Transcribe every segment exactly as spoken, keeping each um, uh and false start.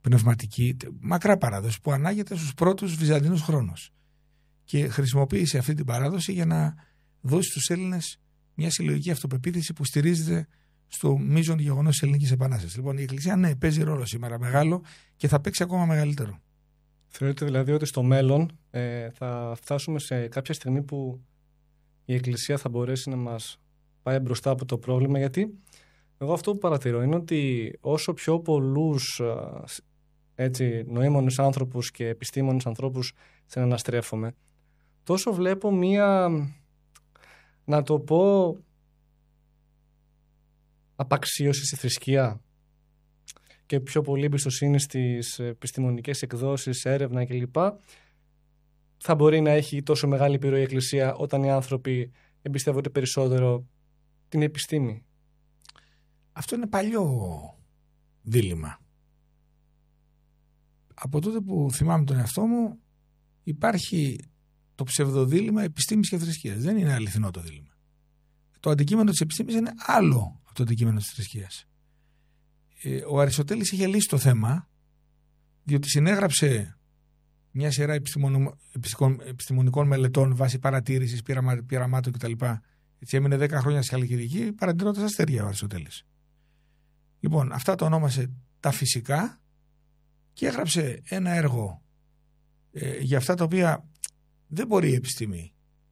πνευματική, μακρά παράδοση που ανάγεται στους πρώτους βυζαντινούς χρόνους. Και χρησιμοποίησε αυτή την παράδοση για να δώσει στους Έλληνες μια συλλογική αυτοπεποίθηση που στηρίζεται στο μείζον γεγονός της Ελληνικής Επανάστασης. Λοιπόν, η Εκκλησία, ναι, παίζει ρόλο σήμερα μεγάλο και θα παίξει ακόμα μεγαλύτερο. Θεωρείτε δηλαδή ότι στο μέλλον ε, θα φτάσουμε σε κάποια στιγμή που η Εκκλησία θα μπορέσει να μας πάει μπροστά από το πρόβλημα? Γιατί εγώ αυτό που παρατηρώ είναι ότι όσο πιο πολλούς έτσι, νοήμονες άνθρωπους και επιστήμονες ανθρώπους συναναστρέφομαι, τόσο βλέπω μία, να το πω, απαξίωση στη θρησκεία και πιο πολύ εμπιστοσύνη στις επιστημονικές εκδόσεις, έρευνα κλπ. Θα μπορεί να έχει τόσο μεγάλη επιρροή η Εκκλησία όταν οι άνθρωποι εμπιστεύονται περισσότερο την επιστήμη? Αυτό είναι παλιό δίλημμα. Από τότε που θυμάμαι τον εαυτό μου υπάρχει το ψευδοδίλημμα επιστήμης και θρησκείας. Δεν είναι αληθινό το δίλημμα. Το αντικείμενο της επιστήμης είναι άλλο από το αντικείμενο της θρησκείας. Ε, ο Αριστοτέλης είχε λύσει το θέμα, διότι συνέγραψε μια σειρά επιστημονικών μελετών βάσει παρατήρησης, πειραμα, πειραμάτων κτλ. Έτσι έμεινε δέκα χρόνια στη Χαλκιδική παρατηρώντας αστέρια ο Αριστοτέλης. Λοιπόν, αυτά το ονόμασε τα φυσικά και έγραψε ένα έργο ε, για αυτά τα οποία δεν μπορεί η επιστήμη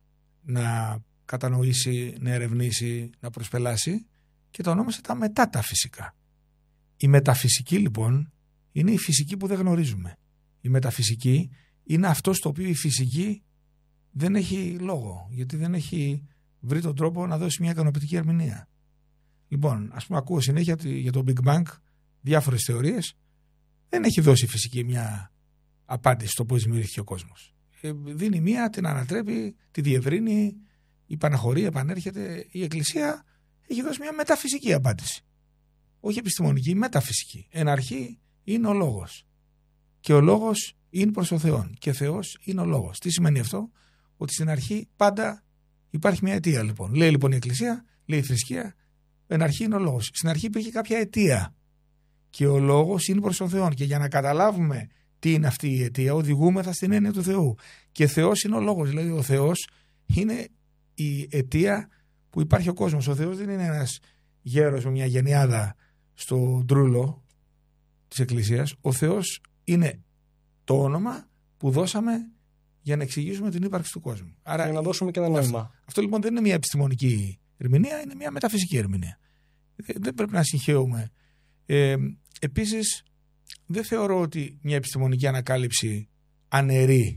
να κατανοήσει, να ερευνήσει, να προσπελάσει, και το ονόμασε τα μετά τα φυσικά. Η μεταφυσική λοιπόν είναι η φυσική που δεν γνωρίζουμε. Η μεταφυσική είναι αυτό στο οποίο η φυσική δεν έχει λόγο, γιατί δεν έχει βρει τον τρόπο να δώσει μια ικανοποιητική ερμηνεία. Λοιπόν, ας πούμε, ακούω συνέχεια για το Big Bang διάφορες θεωρίες. Δεν έχει δώσει η φυσική μια απάντηση στο πώς δημιουργήθηκε ο κόσμος. Ε, δίνει μία, την ανατρέπει, τη διευρύνει, υπαναχωρεί, επανέρχεται. Η Εκκλησία έχει δώσει μια μεταφυσική απάντηση. Όχι επιστημονική, μεταφυσική. Εν αρχή είναι ο λόγος. Και ο λόγος είναι προς τον Θεό. Και Θεός είναι ο λόγος. Τι σημαίνει αυτό? Ότι στην αρχή πάντα υπάρχει μια αιτία λοιπόν. Λέει λοιπόν η Εκκλησία, λέει η θρησκεία, εν αρχή είναι ο λόγος. Στην αρχή υπήρχε κάποια αιτία. Και ο λόγος είναι προς τον Θεό. Και για να καταλάβουμε τι είναι αυτή η αιτία, οδηγούμεθα στην έννοια του Θεού. Και Θεός είναι ο λόγος. Δηλαδή ο Θεός είναι η αιτία που υπάρχει ο κόσμος. Ο Θεός δεν είναι ένας γέρος με μια γενιάδα στο ντρούλο της Εκκλησίας. Ο Θεός είναι το όνομα που δώσαμε για να εξηγήσουμε την ύπαρξη του κόσμου. Άρα, για να δώσουμε και ένα νόημα. Αυτό, αυτό λοιπόν δεν είναι μια επιστημονική ερμηνεία, είναι μια μεταφυσική ερμηνεία. Δεν πρέπει να συγχαίουμε. Ε, επίσης, δεν θεωρώ ότι μια επιστημονική ανακάλυψη αναιρεί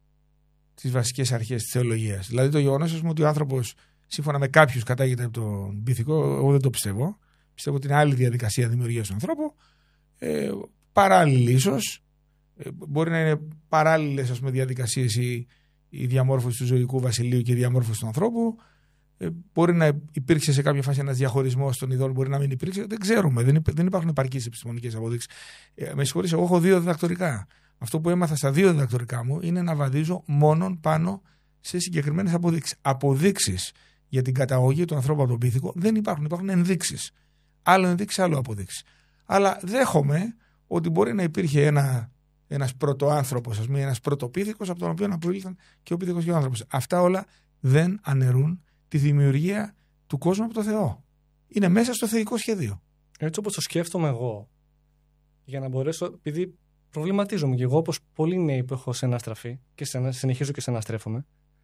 τις βασικές αρχές της θεολογίας. Δηλαδή το γεγονός ότι ο άνθρωπος σύμφωνα με κάποιους κατάγεται από τον πυθικό, εγώ δεν το πιστεύω. Πιστεύω ότι είναι άλλη διαδικασία δημιουργίας του ανθρώπου. Ε, παράλληλη ίσως. Ε, μπορεί να είναι παράλληλες ας πούμε, διαδικασίες η, η διαμόρφωση του ζωικού βασιλείου και η διαμόρφωση του ανθρώπου. Ε, μπορεί να υπήρξε σε κάποια φάση ένας διαχωρισμός των ειδών, μπορεί να μην υπήρξε. Δεν ξέρουμε. Δεν, δεν υπάρχουν επαρκείς επιστημονικές αποδείξεις. Ε, με συγχωρείς, εγώ έχω δύο διδακτορικά. Αυτό που έμαθα στα δύο διδακτορικά μου είναι να βαδίζω μόνον πάνω σε συγκεκριμένες αποδείξεις. Αποδείξεις για την καταγωγή του ανθρώπου από τον πίθηκο δεν υπάρχουν. Υπάρχουν ενδείξεις. Άλλο ενδείξεις, άλλο αποδείξεις. Αλλά δέχομαι ότι μπορεί να υπήρχε ένα, ένας πρωτοάνθρωπος, ας πούμε, ένας πρωτοπίθηκος από τον οποίο να προήλθαν και ο πίθηκος και ο άνθρωπος. Αυτά όλα δεν αναιρούν τη δημιουργία του κόσμου από το Θεό. Είναι μέσα στο θεϊκό σχέδιο. Έτσι όπως το σκέφτομαι εγώ, για να μπορέσω, επειδή προβληματίζομαι και εγώ όπως πολλοί νέοι που έχω συναστραφεί και συνεχίζω και συναστρέφομαι,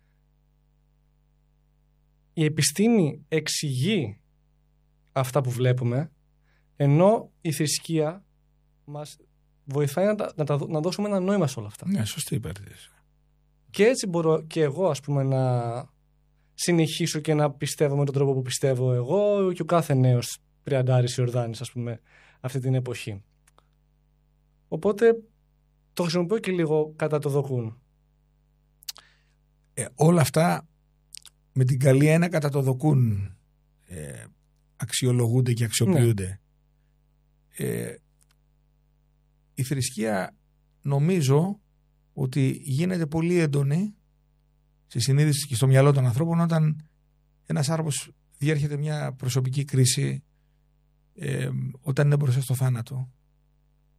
η επιστήμη εξηγεί αυτά που βλέπουμε, ενώ η θρησκεία μας βοηθάει να, τα, να, τα, να δώσουμε ένα νόημα σε όλα αυτά. Ναι, σωστή υπέρτηση. Και έτσι μπορώ και εγώ ας πούμε να συνεχίσω και να πιστεύω με τον τρόπο που πιστεύω εγώ και ο κάθε νέος τριαντάρης Ιορδάνης ας πούμε αυτή την εποχή. Οπότε το χρησιμοποιώ και λίγο κατά το δοκούν. Ε, όλα αυτά με την καλή έννοια κατά το δοκούν ε, αξιολογούνται και αξιοποιούνται. Ναι. Ε, η θρησκεία νομίζω ότι γίνεται πολύ έντονη στη συνείδηση και στο μυαλό των ανθρώπων όταν ένας άνθρωπος διέρχεται μια προσωπική κρίση, ε, όταν είναι μπροστά στο θάνατο.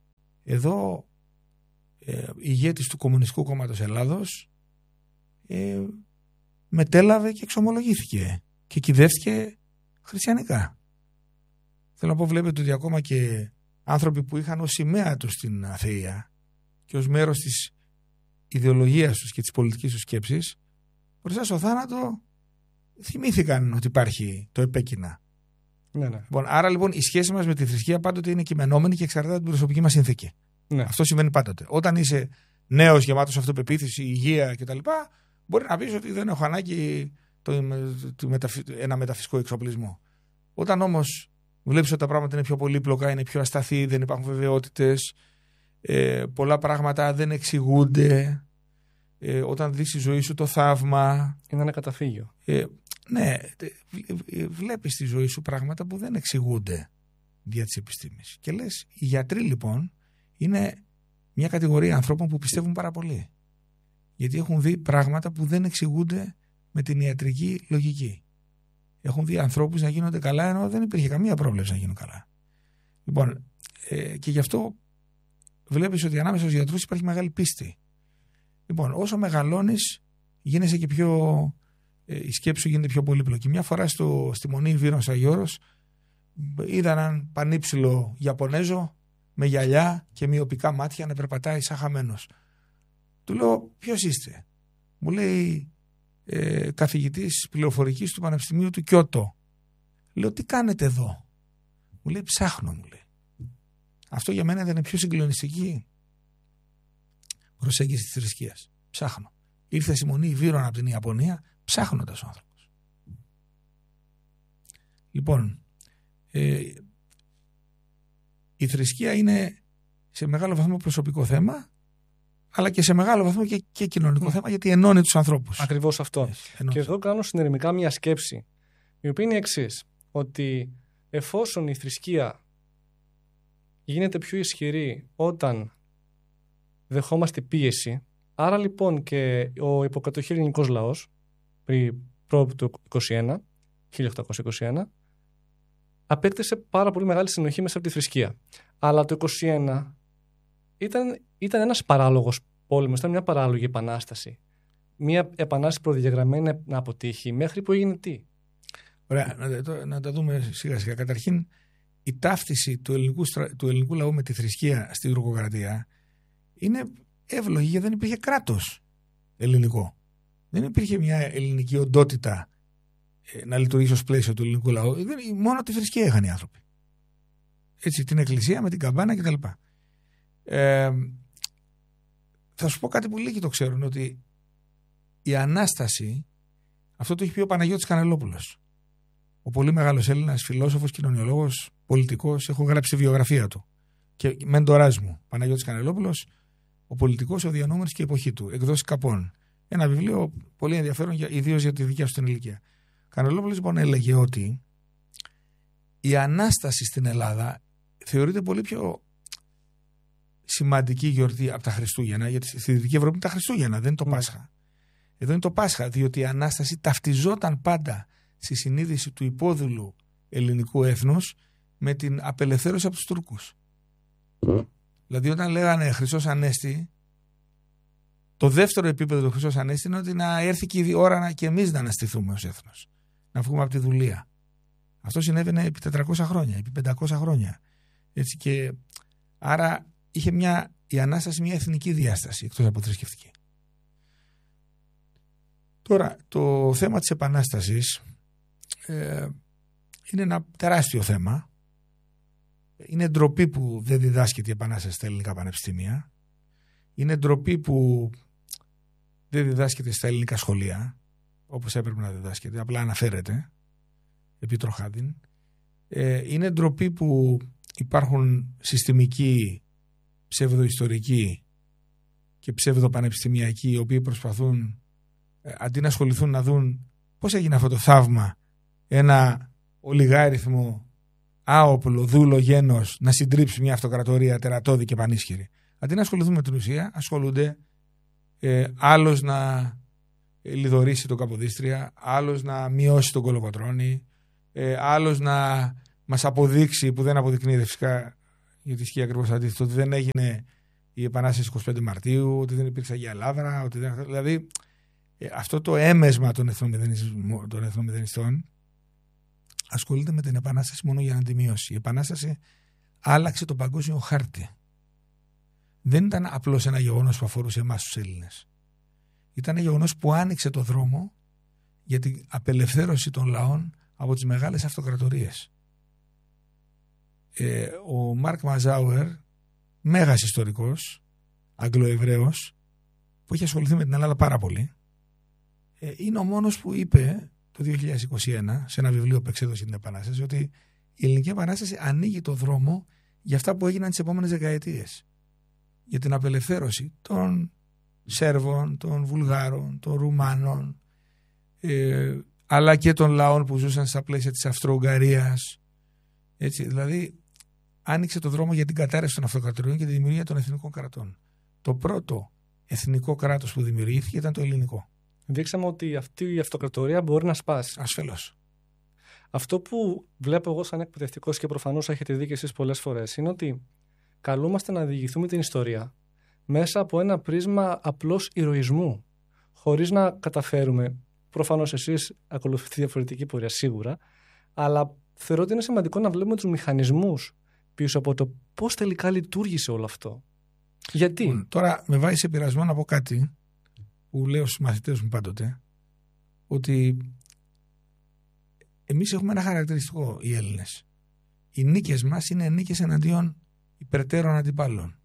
Εδώ ε, ηγέτης του Κομμουνιστικού Κόμματος Ελλάδος ε, μετέλαβε και εξομολογήθηκε και κυδεύτηκε χριστιανικά. Θέλω να πω, βλέπετε ότι ακόμα και άνθρωποι που είχαν ως σημαία τους την αθεία και ως μέρος της ιδεολογίας τους και της πολιτικής τους σκέψης, μπροστά στο θάνατο θυμήθηκαν ότι υπάρχει το επέκεινα. Ναι, ναι. Λοιπόν, άρα λοιπόν η σχέση μας με τη θρησκεία πάντοτε είναι κειμενόμενη και εξαρτάται από την προσωπική μας συνθήκη. Ναι. Αυτό συμβαίνει πάντοτε. Όταν είσαι νέος, γεμάτος αυτοπεποίθηση, υγεία κτλ., μπορεί να πεις ότι δεν έχω ανάγκη το, το, το, ένα μεταφυσικό εξοπλισμό. Όταν όμως βλέπεις ότι τα πράγματα είναι πιο πολύπλοκα, είναι πιο ασταθή, δεν υπάρχουν βεβαιότητες, ε, πολλά πράγματα δεν εξηγούνται, ε, όταν δεις στη ζωή σου το θαύμα. Είναι ένα καταφύγιο. Ε, ναι, βλέπεις στη ζωή σου πράγματα που δεν εξηγούνται δια της επιστήμης. Και λες, οι γιατροί λοιπόν είναι μια κατηγορία ανθρώπων που πιστεύουν πάρα πολύ. Γιατί έχουν δει πράγματα που δεν εξηγούνται με την ιατρική λογική. Έχουν δει ανθρώπους να γίνονται καλά ενώ δεν υπήρχε καμία πρόβλεψη να γίνουν καλά. Λοιπόν, ε, και γι' αυτό βλέπεις ότι ανάμεσα στους γιατρούς υπάρχει μεγάλη πίστη. Λοιπόν, όσο μεγαλώνεις γίνεσαι και πιο... η σκέψη σου γίνεται πιο πολύπλοκη. Μια φορά στο, στη Μονή Βύρων Αγιώρος είδα έναν πανύψηλο Ιαπωνέζο με γυαλιά και μυοπικά μάτια να περπατάει σαν χαμένος. Του λέω, ποιος είστε? Μου λέει, ε, καθηγητής πληροφορικής του Πανεπιστημίου του Κιώτο. Λέω, τι κάνετε εδώ? Μου λέει, ψάχνω, μου λέει. Αυτό για μένα δεν είναι πιο συγκλονιστική προσέγγιση της θρησκείας. Ψάχνω. Ήρθε στη Μονή Βύρων από την Ιαπωνία ψάχνοντας ο άνθρωπος. Λοιπόν, ε, η θρησκεία είναι σε μεγάλο βαθμό προσωπικό θέμα, αλλά και σε μεγάλο βαθμό και, και κοινωνικό mm. θέμα, γιατί ενώνει τους ανθρώπους. Ακριβώς αυτό. Yes, και εδώ κάνω συνειρμικά μια σκέψη, η οποία είναι η εξής, ότι εφόσον η θρησκεία γίνεται πιο ισχυρή όταν δεχόμαστε πίεση, άρα λοιπόν και ο υποκατοχή ελληνικός λαός πριν προ το είκοσι ένα, χίλια οκτακόσια είκοσι ένα, απέκτησε πάρα πολύ μεγάλη συνοχή μέσα από τη θρησκεία. Αλλά το είκοσι ένα ήταν, ήταν ένας παράλογος πόλεμος, ήταν μια παράλογη επανάσταση. Μια επανάσταση προδιαγραμμένη να αποτύχει, μέχρι που έγινε τι? Ωραία, να, να τα δούμε σιγά σιγά. Καταρχήν, η ταύτιση του ελληνικού, του ελληνικού λαού με τη θρησκεία στη Τουρκοκρατία είναι εύλογη, γιατί δεν υπήρχε κράτος ελληνικό. Δεν υπήρχε μια ελληνική οντότητα ε, να λειτουργήσει ως πλαίσιο του ελληνικού λαού. Δεν, μόνο τη θρησκεία είχαν οι άνθρωποι. Έτσι, την εκκλησία με την καμπάνα κτλ. Ε, θα σου πω κάτι που λίγοι το ξέρουν, ότι η Ανάσταση, αυτό το έχει πει ο Παναγιώτης Κανελόπουλος. Ο πολύ μεγάλος Έλληνας φιλόσοφος, κοινωνιολόγος, πολιτικός, έχω γράψει τη βιογραφία του. Και μεντοράς μου, Παναγιώτης Κανελόπουλος, ο πολιτικός, ο διανόμενος και η εποχή του, εκδόσεις Καπών. Ένα βιβλίο πολύ ενδιαφέρον, ιδίως για τη δικιά σου την ηλικία. Κανελόπουλος λοιπόν έλεγε ότι η Ανάσταση στην Ελλάδα θεωρείται πολύ πιο σημαντική γιορτή από τα Χριστούγεννα, γιατί στη Δυτική Ευρώπη είναι τα Χριστούγεννα, δεν είναι το Πάσχα. Εδώ είναι το Πάσχα, διότι η Ανάσταση ταυτιζόταν πάντα στη συνείδηση του υπόδουλου ελληνικού έθνους με την απελευθέρωση από τους Τούρκους. Mm. Δηλαδή όταν λέγανε Χριστός Ανέστη, το δεύτερο επίπεδο του Χριστός Ανέστη είναι ότι να έρθει και η ώρα να, και εμείς να αναστηθούμε ως έθνος. Να βγούμε από τη δουλεία. Αυτό συνέβαινε επί τετρακόσια χρόνια, επί πεντακόσια χρόνια. Έτσι, και άρα είχε μια, η Ανάσταση μια εθνική διάσταση εκτός από θρησκευτική. Τώρα, το θέμα της Επανάστασης ε, είναι ένα τεράστιο θέμα. Είναι ντροπή που δεν διδάσκεται η Επανάσταση στα ελληνικά πανεπιστήμια. Είναι ντροπή που δεν διδάσκεται στα ελληνικά σχολεία, όπως έπρεπε να διδάσκεται, απλά αναφέρεται επί τροχάδιν. Ε, είναι ντροπή που υπάρχουν συστημικοί, ψευδοϊστορικοί και ψευδοπανεπιστημιακοί, οι οποίοι προσπαθούν, ε, αντί να ασχοληθούν να δουν πώς έγινε αυτό το θαύμα, ένα ολιγάριθμο άοπλο δούλο γένος να συντρίψει μια αυτοκρατορία τερατώδη και πανίσχυρη. Αντί να ασχοληθούν με την ουσία, ασχολούνται ε, άλλος να λιδωρήσει τον Καποδίστρια, άλλος να μειώσει τον Κολοκοτρώνη, ε, άλλος να μας αποδείξει, που δεν αποδεικνύεται φυσικά Γιατί ισχύει ακριβώς αντίθετο, ότι δεν έγινε η Επανάσταση εικοστή πέμπτη Μαρτίου, ότι δεν υπήρξε Αγία Λαύρα, ότι δεν... δηλαδή αυτό το έμεσμα των εθνομηδενιστών ασχολείται με την Επανάσταση μόνο για να τη μειώσει. Η Επανάσταση άλλαξε τον παγκόσμιο χάρτη. Δεν ήταν απλώς ένα γεγονός που αφορούσε εμάς τους Έλληνες. Ήταν ένα γεγονός που άνοιξε το δρόμο για την απελευθέρωση των λαών από τις μεγάλες αυτοκρατορίες. Ε, ο Μάρκ Μαζάουερ, μέγας ιστορικός, Αγγλοεβραίος, που έχει ασχοληθεί με την Ελλάδα πάρα πολύ, ε, είναι ο μόνος που είπε το δύο χιλιάδες είκοσι ένα, σε ένα βιβλίο που εξέδωσε την Επανάσταση, ότι η Ελληνική Επανάσταση ανοίγει το δρόμο για αυτά που έγιναν τις επόμενες δεκαετίες. Για την απελευθέρωση των Σέρβων, των Βουλγάρων, των Ρουμάνων, ε, αλλά και των λαών που ζούσαν στα πλαίσια της Αυστρο-Ουγγαρίας. Έτσι, δηλαδή άνοιξε το δρόμο για την κατάρρευση των αυτοκρατοριών και τη δημιουργία των εθνικών κρατών. Το πρώτο εθνικό κράτος που δημιουργήθηκε ήταν το ελληνικό. Δείξαμε ότι αυτή η αυτοκρατορία μπορεί να σπάσει. Ασφαλώς. Αυτό που βλέπω εγώ σαν εκπαιδευτικός, και προφανώς έχετε δει και εσείς πολλές φορές, είναι ότι καλούμαστε να διηγηθούμε την ιστορία μέσα από ένα πρίσμα απλώς ηρωισμού, χωρίς να καταφέρουμε. Προφανώς εσείς ακολουθείτε διαφορετική πορεία σίγουρα, αλλά θεωρώ ότι είναι σημαντικό να βλέπουμε τους μηχανισμούς πίσω από το πώς τελικά λειτουργήσε όλο αυτό. Γιατί? Τώρα με βάζει σε πειρασμό να πω κάτι που λέω στους μαθητές μου πάντοτε, ότι εμείς έχουμε ένα χαρακτηριστικό, οι Έλληνες. Οι νίκες μας είναι νίκες εναντίον υπερτέρων αντιπάλων.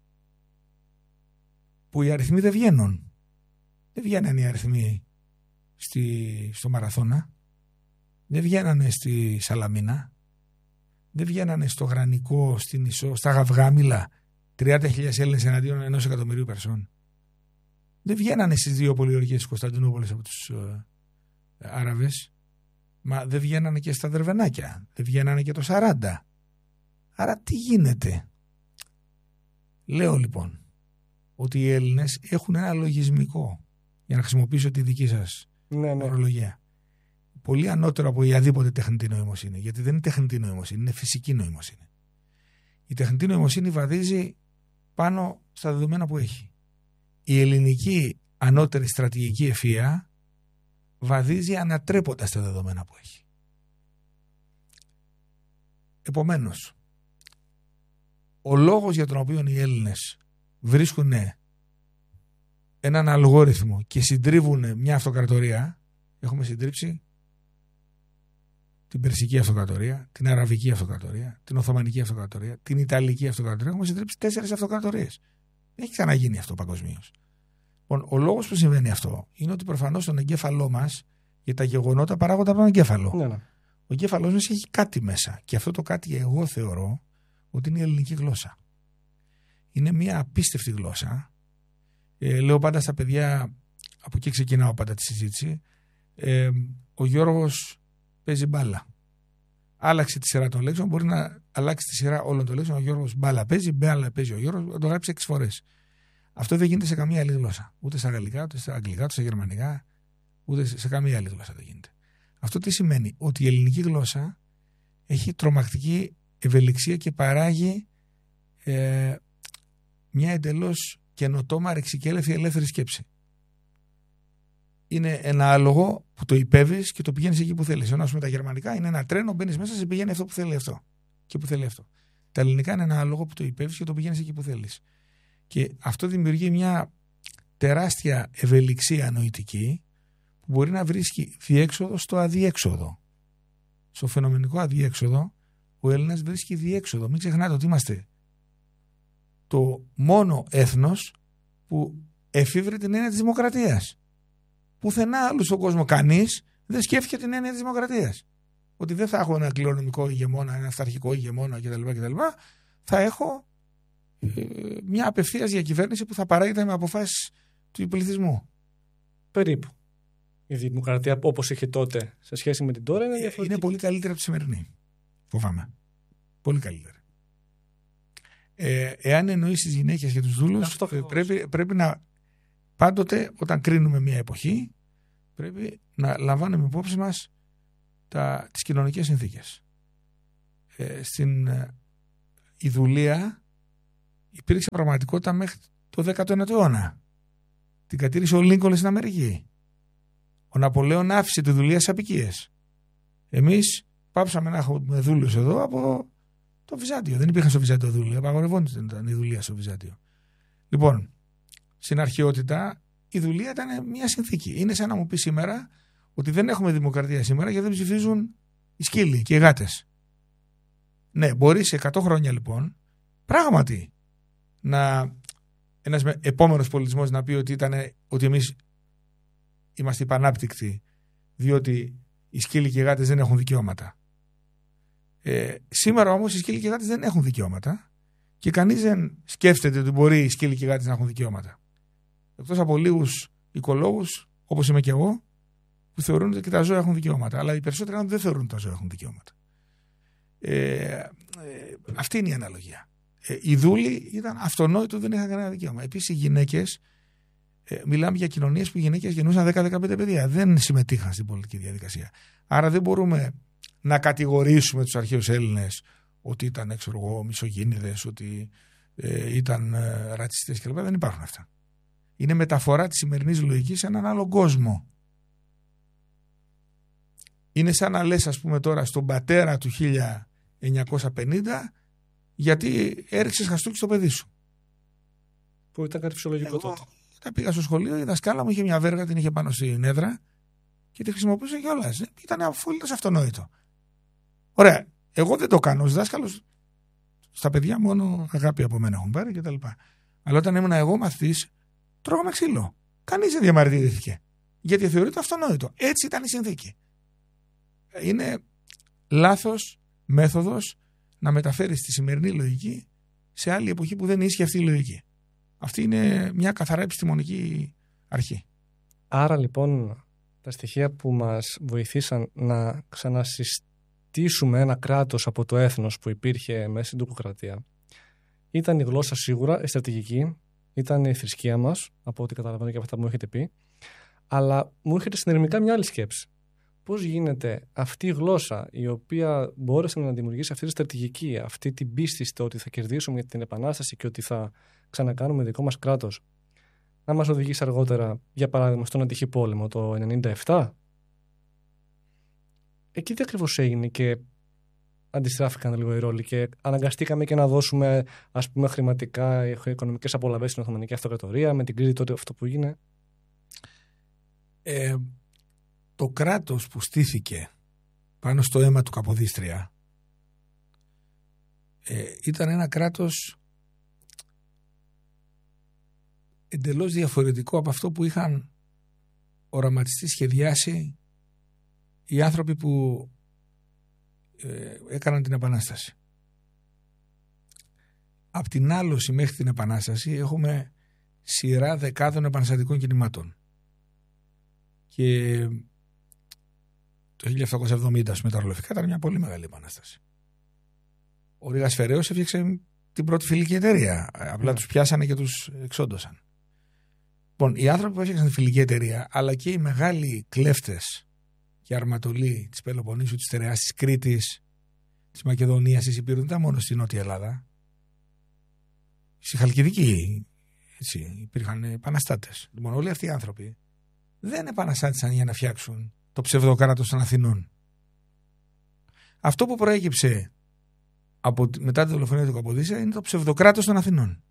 Που οι αριθμοί δεν βγαίνουν. Δεν βγαίνουν οι αριθμοί στη, στο Μαραθώνα. Δεν βγαίνανε στη Σαλαμίνα. Δεν βγαίνανε στο Γρανικό, στην Ισό, στα Γαυγάμιλα, τριάντα χιλιάδες Έλληνες εναντίον ενός εκατομμυρίου Περσών. Δεν βγαίνανε στις δύο πολιορκίες της Κωνσταντινούπολης από τους ε, Άραβες. Μα δεν βγαίνανε και στα Δερβενάκια. Δεν βγαίνανε και το σαράντα. Άρα τι γίνεται? Λέω λοιπόν ότι οι Έλληνες έχουν ένα λογισμικό, για να χρησιμοποιήσω τη δική σας ναι, ναι. ορολογία, πολύ ανώτερο από οποιαδήποτε τεχνητή νοημοσύνη. Γιατί δεν είναι τεχνητή νοημοσύνη, είναι φυσική νοημοσύνη. Η τεχνητή νοημοσύνη βαδίζει πάνω στα δεδομένα που έχει. Η ελληνική ανώτερη στρατηγική ευφυΐα βαδίζει ανατρέποντας τα δεδομένα που έχει. Επομένως, ο λόγος για τον οποίο οι Έλληνες βρίσκουν έναν αλγόριθμο και συντρίβουν μια αυτοκρατορία, έχουμε συντρίψει την Περσική Αυτοκρατορία, την Αραβική Αυτοκρατορία, την Οθωμανική Αυτοκρατορία, την Ιταλική Αυτοκρατορία, έχουμε συντρίψει τέσσερις αυτοκρατορίες. Δεν έχει ξαναγίνει αυτό παγκοσμίως. Λοιπόν, ο λόγος που συμβαίνει αυτό είναι ότι προφανώς στον εγκέφαλό μας για τα γεγονότα παράγονται από τον εγκέφαλο. Ναι, ναι. Ο εγκέφαλός μας έχει κάτι μέσα. Και αυτό το κάτι εγώ θεωρώ ότι είναι η ελληνική γλώσσα. Είναι μια απίστευτη γλώσσα. Ε, λέω πάντα στα παιδιά, από εκεί ξεκινάω πάντα τη συζήτηση, ε, ο Γιώργος παίζει μπάλα. Άλλαξε τη σειρά των λέξεων, μπορεί να αλλάξει τη σειρά όλων των λέξεων. Ο Γιώργος μπάλα παίζει, μπάλα παίζει ο Γιώργος, θα το γράψει έξι φορές. Αυτό δεν γίνεται σε καμία άλλη γλώσσα. Ούτε στα γαλλικά, ούτε στα αγγλικά, ούτε στα γερμανικά, ούτε σε καμία άλλη γλώσσα δεν γίνεται. Αυτό τι σημαίνει? Ότι η ελληνική γλώσσα έχει τρομακτική ευελιξία και παράγει ε, μια εντελώς καινοτόμα ρεξικέλευθη ελεύθερη σκέψη. Είναι ένα άλογο που το υπέβεις και το πηγαίνεις εκεί που θέλεις. Ενώ με τα γερμανικά είναι ένα τρένο, μπαίνεις μέσα, σε πηγαίνει αυτό που θέλει αυτό. Και που θέλει αυτό. Τα ελληνικά είναι ένα άλογο που το υπέβεις και το πηγαίνεις εκεί που θέλεις. Και αυτό δημιουργεί μια τεράστια ευελιξία νοητική που μπορεί να βρίσκει διέξοδο στο αδιέξοδο. Στο φαινομενικό αδιέξοδο, ο Έλληνας βρίσκει διέξοδο. Μην ξεχνάτε ότι είμαστε το μόνο έθνος που εφήβρε την έννοια της δημοκρατίας. Πουθενά άλλου στον κόσμο κανείς δεν σκέφτηκε την έννοια της δημοκρατίας. Ότι δεν θα έχω ένα κληρονομικό ηγεμόνα, ένα αυταρχικό ηγεμόνα κτλ. κτλ. Θα έχω ε, μια απευθείας διακυβέρνηση που θα παράγεται με αποφάσεις του πληθυσμού. Περίπου. Η δημοκρατία όπως είχε τότε σε σχέση με την τώρα είναι διαφορετική. Είναι πολύ καλύτερη από τη σημερινή. Φοβάμαι. Πολύ καλύτερη. Ε, εάν εννοείς τις γυναίκες και τους δούλους, πρέπει, πρέπει να πάντοτε όταν κρίνουμε μια εποχή πρέπει να λαμβάνουμε υπόψη μας τα, τις κοινωνικές συνθήκες. Ε, στην, η δουλεία υπήρξε πραγματικότητα μέχρι το δέκατο ένατο αιώνα. Την κατήρησε ο Λίνκολν στην Αμερική. Ο Ναπολέον άφησε τη δουλεία στις αποικίες. Εμείς πάψαμε να έχουμε δούλους εδώ από το Βυζάντιο. Δεν υπήρχαν στο Βυζάντιο δούλοι. Απαγορευόταν η δουλεία στο Βυζάντιο. Λοιπόν, στην αρχαιότητα η δουλεία ήταν μια συνθήκη. Είναι σαν να μου πει σήμερα ότι δεν έχουμε δημοκρατία σήμερα γιατί δεν ψηφίζουν οι σκύλοι και οι γάτες. Ναι, μπορεί σε εκατό χρόνια λοιπόν πράγματι να ένας επόμενος πολιτισμός να πει ότι, ήταν, ότι εμείς είμαστε υπανάπτυκτοι διότι οι σκύλοι και οι γάτες δεν έχουν δικαιώματα. Ε, σήμερα όμως οι σκύλοι και οι γάτες δεν έχουν δικαιώματα και κανείς δεν σκέφτεται ότι μπορεί οι σκύλοι και οι γάτες να έχουν δικαιώματα. Εκτός από λίγους οικολόγους, όπως είμαι και εγώ, που θεωρούν ότι τα ζώα έχουν δικαιώματα. Αλλά οι περισσότεροι δεν θεωρούν ότι τα ζώα έχουν δικαιώματα. Ε, ε, αυτή είναι η αναλογία. Ε, οι δούλοι ήταν αυτονόητο, δεν είχαν κανένα δικαίωμα. Επίσης οι γυναίκες, ε, μιλάμε για κοινωνίες που οι γυναίκες γεννούσαν δέκα με δεκαπέντε παιδιά. Δεν συμμετείχαν στην πολιτική διαδικασία. Άρα δεν μπορούμε να κατηγορήσουμε τους αρχαίους Έλληνες ότι ήταν ξέρω εγώ, μισογίνηδες, ότι ε, ήταν ε, ρατσιστές κλπ. Δεν υπάρχουν αυτά. Είναι μεταφορά της σημερινής λογικής σε έναν άλλο κόσμο. Είναι σαν να λες ας πούμε τώρα στον πατέρα του χίλια εννιακόσια πενήντα γιατί έριξες χαστούκι στο παιδί σου. Που ήταν κάτι φυσιολογικό τότε. Τα πήγα στο σχολείο, η δασκάλα μου είχε μια βέργα, την είχε πάνω στην έδρα και τη χρησιμοποιούσε κιόλας. Ήταν απολύτως αυτονόητο. Ωραία. Εγώ δεν το κάνω ως δάσκαλος. Στα παιδιά μόνο αγάπη από μένα έχουν πάρει κτλ. Αλλά όταν ήμουν εγώ μαθητής, τρώγαμε ξύλο. Κανείς δεν διαμαρτυρήθηκε. Γιατί θεωρείται αυτονόητο. Έτσι ήταν η συνθήκη. Είναι λάθος μέθοδος να μεταφέρεις τη σημερινή λογική σε άλλη εποχή που δεν ίσχυε αυτή η λογική. Αυτή είναι μια καθαρά επιστημονική αρχή. Άρα λοιπόν τα στοιχεία που μας βοηθήσαν να ξανασυστήσουμε ένα κράτος από το έθνος που υπήρχε μέσα στην τουρκοκρατία ήταν η γλώσσα σίγουρα, η στρατηγική, ήταν η θρησκεία μας, από ό,τι καταλαβαίνω και από αυτά που μου έχετε πει, αλλά μου έρχεται συνειρμικά μια άλλη σκέψη. Πώς γίνεται αυτή η γλώσσα η οποία μπόρεσε να δημιουργήσει αυτή τη στρατηγική, αυτή την πίστη στο ότι θα κερδίσουμε για την Επανάσταση και ότι θα ξανακάνουμε δικό μας κράτος, να μας οδηγήσει αργότερα, για παράδειγμα, στον ατυχή πόλεμο το ενενήντα επτά. Εκεί τι ακριβώς έγινε και αντιστράφηκαν λίγο οι ρόλοι και αναγκαστήκαμε και να δώσουμε ας πούμε χρηματικά, οικονομικές απολαβές στην Οθωμανική Αυτοκρατορία με την κρίση τότε αυτό που έγινε. Ε, το κράτος που στήθηκε πάνω στο αίμα του Καποδίστρια ε, ήταν ένα κράτος εντελώς διαφορετικό από αυτό που είχαν οραματιστεί, σχεδιάσει οι άνθρωποι που ε, έκαναν την Επανάσταση. Απ' την άλωση μέχρι την Επανάσταση έχουμε σειρά δεκάδων επαναστατικών κινημάτων. Και το χίλια επτακόσια εβδομήντα με τα ρολοφικά ήταν μια πολύ μεγάλη επανάσταση. Ο Ρήγας Φεραίος έφτιαξε την πρώτη φιλική εταιρεία. Απλά yeah. τους πιάσανε και τους εξόντωσαν. Λοιπόν, οι άνθρωποι που έφτιαξαν τη φιλική εταιρεία, αλλά και οι μεγάλοι κλέφτες και αρματολοί της Πελοποννήσου, της Τεραιάς, της Κρήτης, της Μακεδονίας, της Υπήρου, δεν ήταν μόνο στη Νότια Ελλάδα. Στη Χαλκιδική έτσι, υπήρχαν επαναστάτες. Λοιπόν, όλοι αυτοί οι άνθρωποι δεν επαναστάτησαν για να φτιάξουν το ψευδοκράτος των Αθηνών. Αυτό που προέκυψε από, μετά τη δολοφονία του Καποδίστρια είναι το ψευδοκράτος των Αθηνών.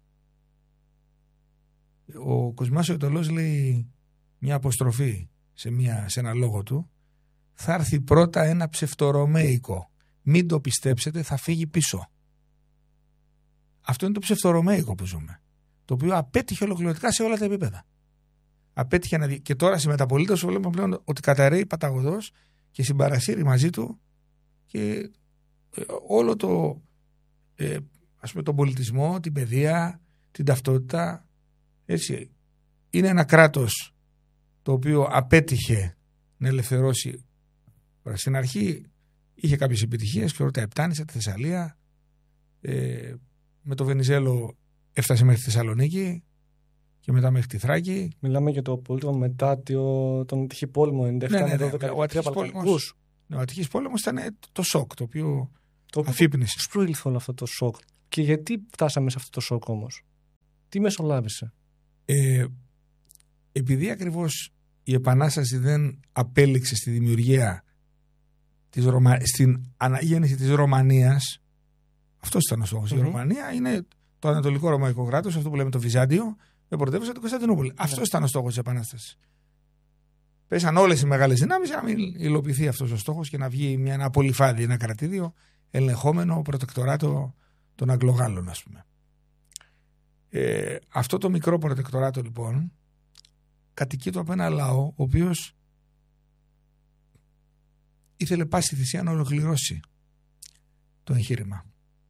Ο Κοσμάς ο Αιτωλός λέει μια αποστροφή σε, μια, σε ένα λόγο του: θα έρθει πρώτα ένα ψευτορωμαϊκό. Μην το πιστέψετε, θα φύγει πίσω. Αυτό είναι το ψευτορωμαϊκό που ζούμε. Το οποίο απέτυχε ολοκληρωτικά σε όλα τα επίπεδα. Απέτυχε να δει. Και τώρα στη μεταπολίτευση βλέπουμε πλέον ότι καταραίει παταγωδός και συμπαρασύρει μαζί του και ε, όλο το ε, ας πούμε τον πολιτισμό, την παιδεία, την ταυτότητα. Έτσι. Είναι ένα κράτος το οποίο απέτυχε να ελευθερώσει. Στην αρχή είχε κάποιες επιτυχίες, ξέρω, τα Επτάνησα, τη Θεσσαλία, ε, με το Βενιζέλο έφτασε μέχρι τη Θεσσαλονίκη και μετά μέχρι τη Θράκη. Μιλάμε για το πολίτευμα μετά τον ατυχή πόλεμο ενενήντα επτά. Ναι, ναι, ναι, ναι, ο ατυχής πόλεμος, ναι, ο ατυχής πόλεμος ήταν το σοκ το οποίο το αφύπνισε. Πώς προήλθε όλο αυτό το σοκ? Και γιατί φτάσαμε σε αυτό το σοκ όμως? Τι μεσολάβησε? Ε, επειδή ακριβώς η Επανάσταση δεν απέληξε στη δημιουργία, της Ρωμα... στην αναγέννηση της Ρωμανίας, αυτός ήταν ο στόχος. Mm-hmm. Η Ρωμανία είναι το Ανατολικό Ρωμαϊκό κράτος, αυτό που λέμε το Βυζάντιο, με πρωτεύουσα την Κωνσταντινούπολη. Mm-hmm. Αυτός ήταν ο στόχος της Επανάστασης. Πέσαν όλες οι μεγάλες δυνάμεις για να μην υλοποιηθεί αυτός ο στόχος και να βγει μια, ένα πολυφάδι, ένα κρατήδιο ελεγχόμενο προτεκτοράτο των Αγγλογάλων, ας πούμε. Ε, αυτό το μικρό προτεκτοράτο λοιπόν κατοικείται από ένα λαό ο οποίος ήθελε πάση θυσία να ολοκληρώσει το εγχείρημα.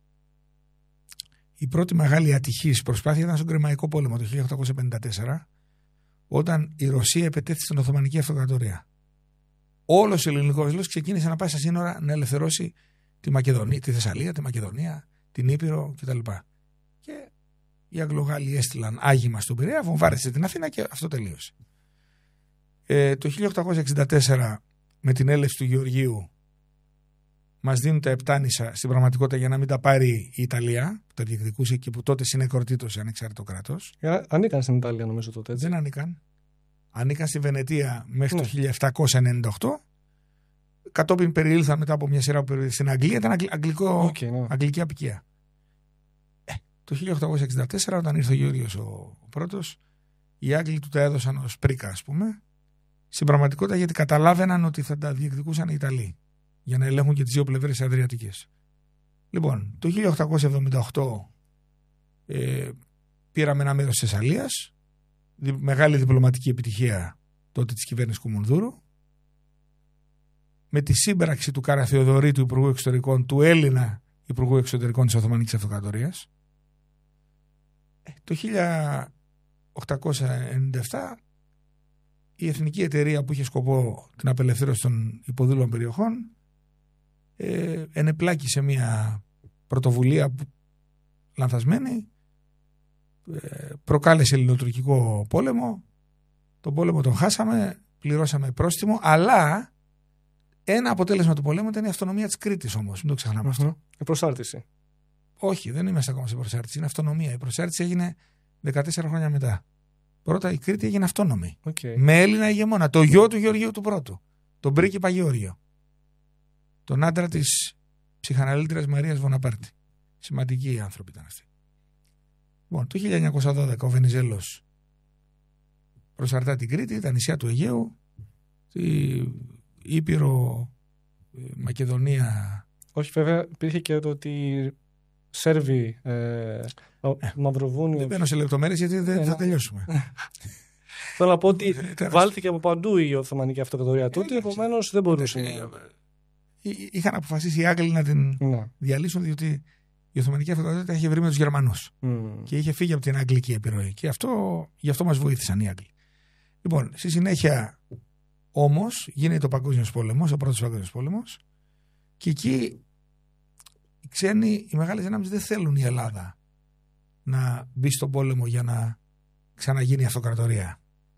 Η πρώτη μεγάλη ατυχής προσπάθεια ήταν στον Κρεμαϊκό Πόλεμο το χίλια οκτακόσια πενήντα τέσσερα, όταν η Ρωσία επετέθη στην Οθωμανική Αυτοκρατορία. Όλος ο ελληνικός λαός ξεκίνησε να πάει στα σύνορα να ελευθερώσει τη Μακεδονία, τη Θεσσαλία, τη Μακεδονία, την Ήπειρο κτλ. Και οι Αγγλογάλοι έστειλαν άγημα στον Πειραιά, βομβάρδισε την Αθήνα και αυτό τελείωσε. Ε, το χίλια οκτακόσια εξήντα τέσσερα, με την έλευση του Γεωργίου, μας δίνουν τα Επτάνησα στην πραγματικότητα για να μην τα πάρει η Ιταλία, που τα διεκδικούσε και που τότε συνεκροτήτωσε ανεξάρτητο κράτος. Ανήκαν στην Ιταλία, νομίζω τότε. Έτσι. Δεν ανήκαν. Ανήκαν στη Βενετία μέχρι ναι. το χίλια επτακόσια ενενήντα οκτώ. Κατόπιν περιήλθαν μετά από μια σειρά που στην Αγγλία, ήταν αγγλικό, okay, ναι. αγγλική απικία. Ε, το χίλια οκτακόσια εξήντα τέσσερα, όταν ήρθε ο Γεώργιος ο, ο πρώτος, οι Άγγλοι του τα έδωσαν ως πρίκα, ας πούμε, στην πραγματικότητα γιατί καταλάβαιναν ότι θα τα διεκδικούσαν οι Ιταλοί, για να ελέγχουν και τις δύο πλευρές της Αδριατικής. Λοιπόν, το χίλια οκτακόσια εβδομήντα οκτώ ε, πήραμε ένα μέρος της Θεσσαλίας, δι, μεγάλη διπλωματική επιτυχία τότε της κυβέρνησης Κουμουνδούρου, με τη σύμπραξη του Καραθεοδωρή, του Υπουργού Εξωτερικών, του Έλληνα Υπουργού Εξωτερικών της Οθωμανικής Αυτοκρατορίας. Το χίλια οκτακόσια ενενήντα επτά η Εθνική Εταιρεία που είχε σκοπό την απελευθέρωση των υποδούλων περιοχών ε, ενεπλάκη σε μια πρωτοβουλία που, λανθασμένη, ε, προκάλεσε ελληνοτουρκικό πόλεμο. Τον πόλεμο τον χάσαμε, πληρώσαμε πρόστιμο, αλλά ένα αποτέλεσμα του πολέμου ήταν η αυτονομία της Κρήτης όμως. Μην το ξεχνάμε αυτό. Mm-hmm. Η προσάρτηση. Όχι, δεν είμαστε ακόμα σε προσάρτηση. Είναι αυτονομία. Η προσάρτηση έγινε δεκατέσσερα χρόνια μετά. Πρώτα η Κρήτη έγινε αυτόνομη. Okay. Με Έλληνα ηγεμόνα. Το γιο του Γεωργίου του Πρώτου. Τον πρίγκιπα Γεώργιο. Τον άντρα της ψυχαναλήτριας Μαρίας Βοναπάρτη. Σημαντικοί άνθρωποι ήταν αυτοί. Λοιπόν, το χίλια εννιακόσια δώδεκα ο Βενιζέλος προσαρτά την Κρήτη, τα νησιά του Αιγαίου, τη Ήπειρο, Μακεδονία. Όχι, βέβαια, υπήρχε και το ότι Σέρβοι, ε, Μαυροβούνιο. Δεν μπαίνω σε λεπτομέρειες γιατί δεν ε, θα τελειώσουμε. Θέλω να πω ότι βάλθηκε από παντού η Οθωμανική Αυτοκρατορία τούτη, επομένως δεν μπορούσε να. Είχαν αποφασίσει οι Άγγλοι να την να. διαλύσουν, διότι η Οθωμανική Αυτοκρατορία είχε βρει με τους Γερμανούς mm. και είχε φύγει από την αγγλική επιρροή. Και αυτό, γι' αυτό μας βοήθησαν οι Άγγλοι. Λοιπόν, στη συνέχεια όμως γίνεται ο Παγκόσμιος Πόλεμος, ο πρώτος Παγκόσμιος Πόλεμος, και εκεί οι ξένοι, οι μεγάλες δυνάμεις δεν θέλουν η Ελλάδα να μπει στον πόλεμο για να ξαναγίνει η αυτοκρατορία.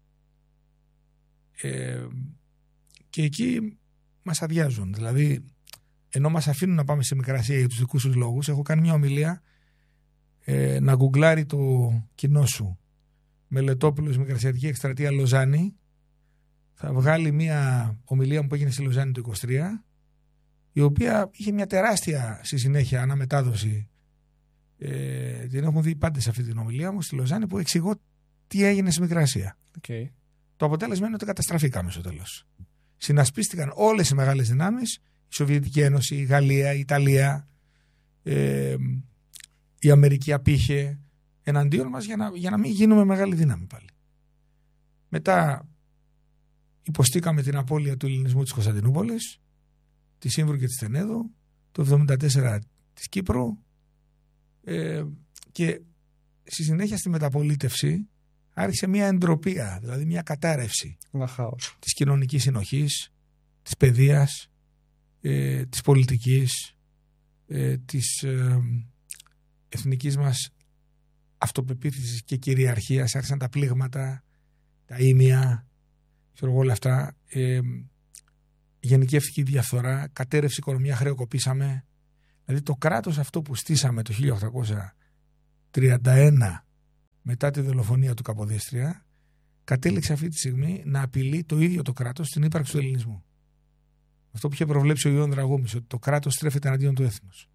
Ε, και εκεί μας αδειάζουν. Δηλαδή, ενώ μας αφήνουν να πάμε στη Μικρασία για τους δικούς τους λόγους, έχω κάνει μια ομιλία ε, να γκουγκλάρει το κοινό σου Μελετόπουλος Μικρασιατική Εκστρατεία Λοζάνη. Θα βγάλει μια ομιλία που έγινε στη Λοζάνη το είκοσι τρία, η οποία είχε μια τεράστια στη συνέχεια αναμετάδοση. Ε, την έχουν δει πάντες αυτή την ομιλία μου στη Λοζάνη, που εξηγώ τι έγινε στη Μικρασία. Okay. Το αποτέλεσμα είναι ότι καταστραφήκαμε στο τέλος. Συνασπίστηκαν όλες οι μεγάλες δυνάμεις, η Σοβιετική Ένωση, η Γαλλία, η Ιταλία, ε, η Αμερική απήχε εναντίον μας για να, για να μην γίνουμε μεγάλη δύναμη πάλι. Μετά υποστήκαμε την απώλεια του ελληνισμού της Κωνσταντινούπολης, τη Σύμβρου και της Τενέδου, το εβδομήντα τέσσερα της Κύπρου, ε, και στη συνέχεια στη μεταπολίτευση άρχισε μια εντροπία, δηλαδή μια κατάρρευση της κοινωνικής συνοχής, της παιδείας, ε, της πολιτικής, ε, της ε, εθνικής μας αυτοπεποίθησης και κυριαρχίας. Άρχισαν τα πλήγματα, τα ήμια, ξέρω εγώ όλα αυτά. Ε, γενικεύτηκε η διαφθορά, κατέρευσε η οικονομία, χρεοκοπήσαμε. Δηλαδή το κράτος αυτό που στήσαμε το χίλια οκτακόσια τριάντα ένα μετά τη δολοφονία του Καποδίστρια κατέληξε αυτή τη στιγμή να απειλεί το ίδιο το κράτος στην ύπαρξη του ελληνισμού. Αυτό που είχε προβλέψει ο Ιωάννης Δραγούμης, ότι το κράτος στρέφεται εναντίον του έθνους.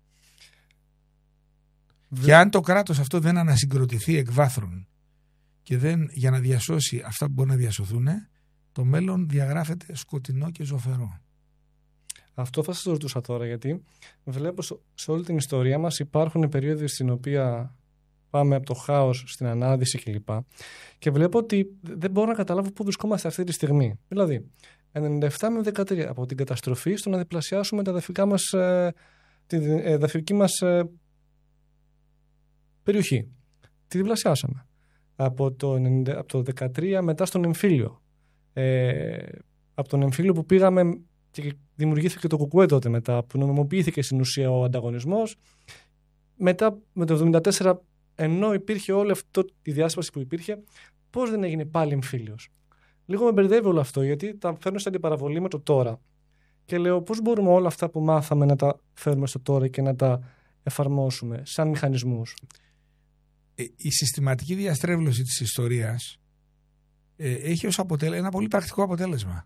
Βε... Και αν το κράτος αυτό δεν ανασυγκροτηθεί εκ βάθρων και δεν για να διασώσει αυτά που μπορεί να διασωθούν, το μέλλον διαγράφεται σκοτεινό και ζωφερό. Αυτό θα σας ρωτούσα τώρα, γιατί βλέπω σε όλη την ιστορία μας υπάρχουν περίοδοι στην οποία πάμε από το χάος στην ανάδυση κλπ. Και βλέπω ότι δεν μπορώ να καταλάβω πού βρισκόμαστε αυτή τη στιγμή. Δηλαδή, ενενήντα επτά με δεκατρία, από την καταστροφή στο να διπλασιάσουμε τα δαφικά μας, ε, τη ε, δαφική μας ε, περιοχή. Τη διπλασιάσαμε. Από το, ενενήντα, από το δεκατρία μετά στον εμφύλιο. Ε, από τον εμφύλιο που πήγαμε και δημιουργήθηκε το κουκουέ τότε μετά, που νομιμοποιήθηκε στην ουσία ο ανταγωνισμός. Μετά με το εβδομήντα τέσσερα, ενώ υπήρχε όλη αυτή η διάσπαση που υπήρχε, πώς δεν έγινε πάλι εμφύλιος? Λίγο με μπερδεύει όλο αυτό, γιατί τα φέρνω σε αντιπαραβολή με το τώρα. Και λέω πώς μπορούμε όλα αυτά που μάθαμε να τα φέρουμε στο τώρα και να τα εφαρμόσουμε σαν μηχανισμούς. Η συστηματική διαστρέβλωση της ιστορίας ε, έχει ως αποτέλεσμα ένα πολύ πρακτικό αποτέλεσμα.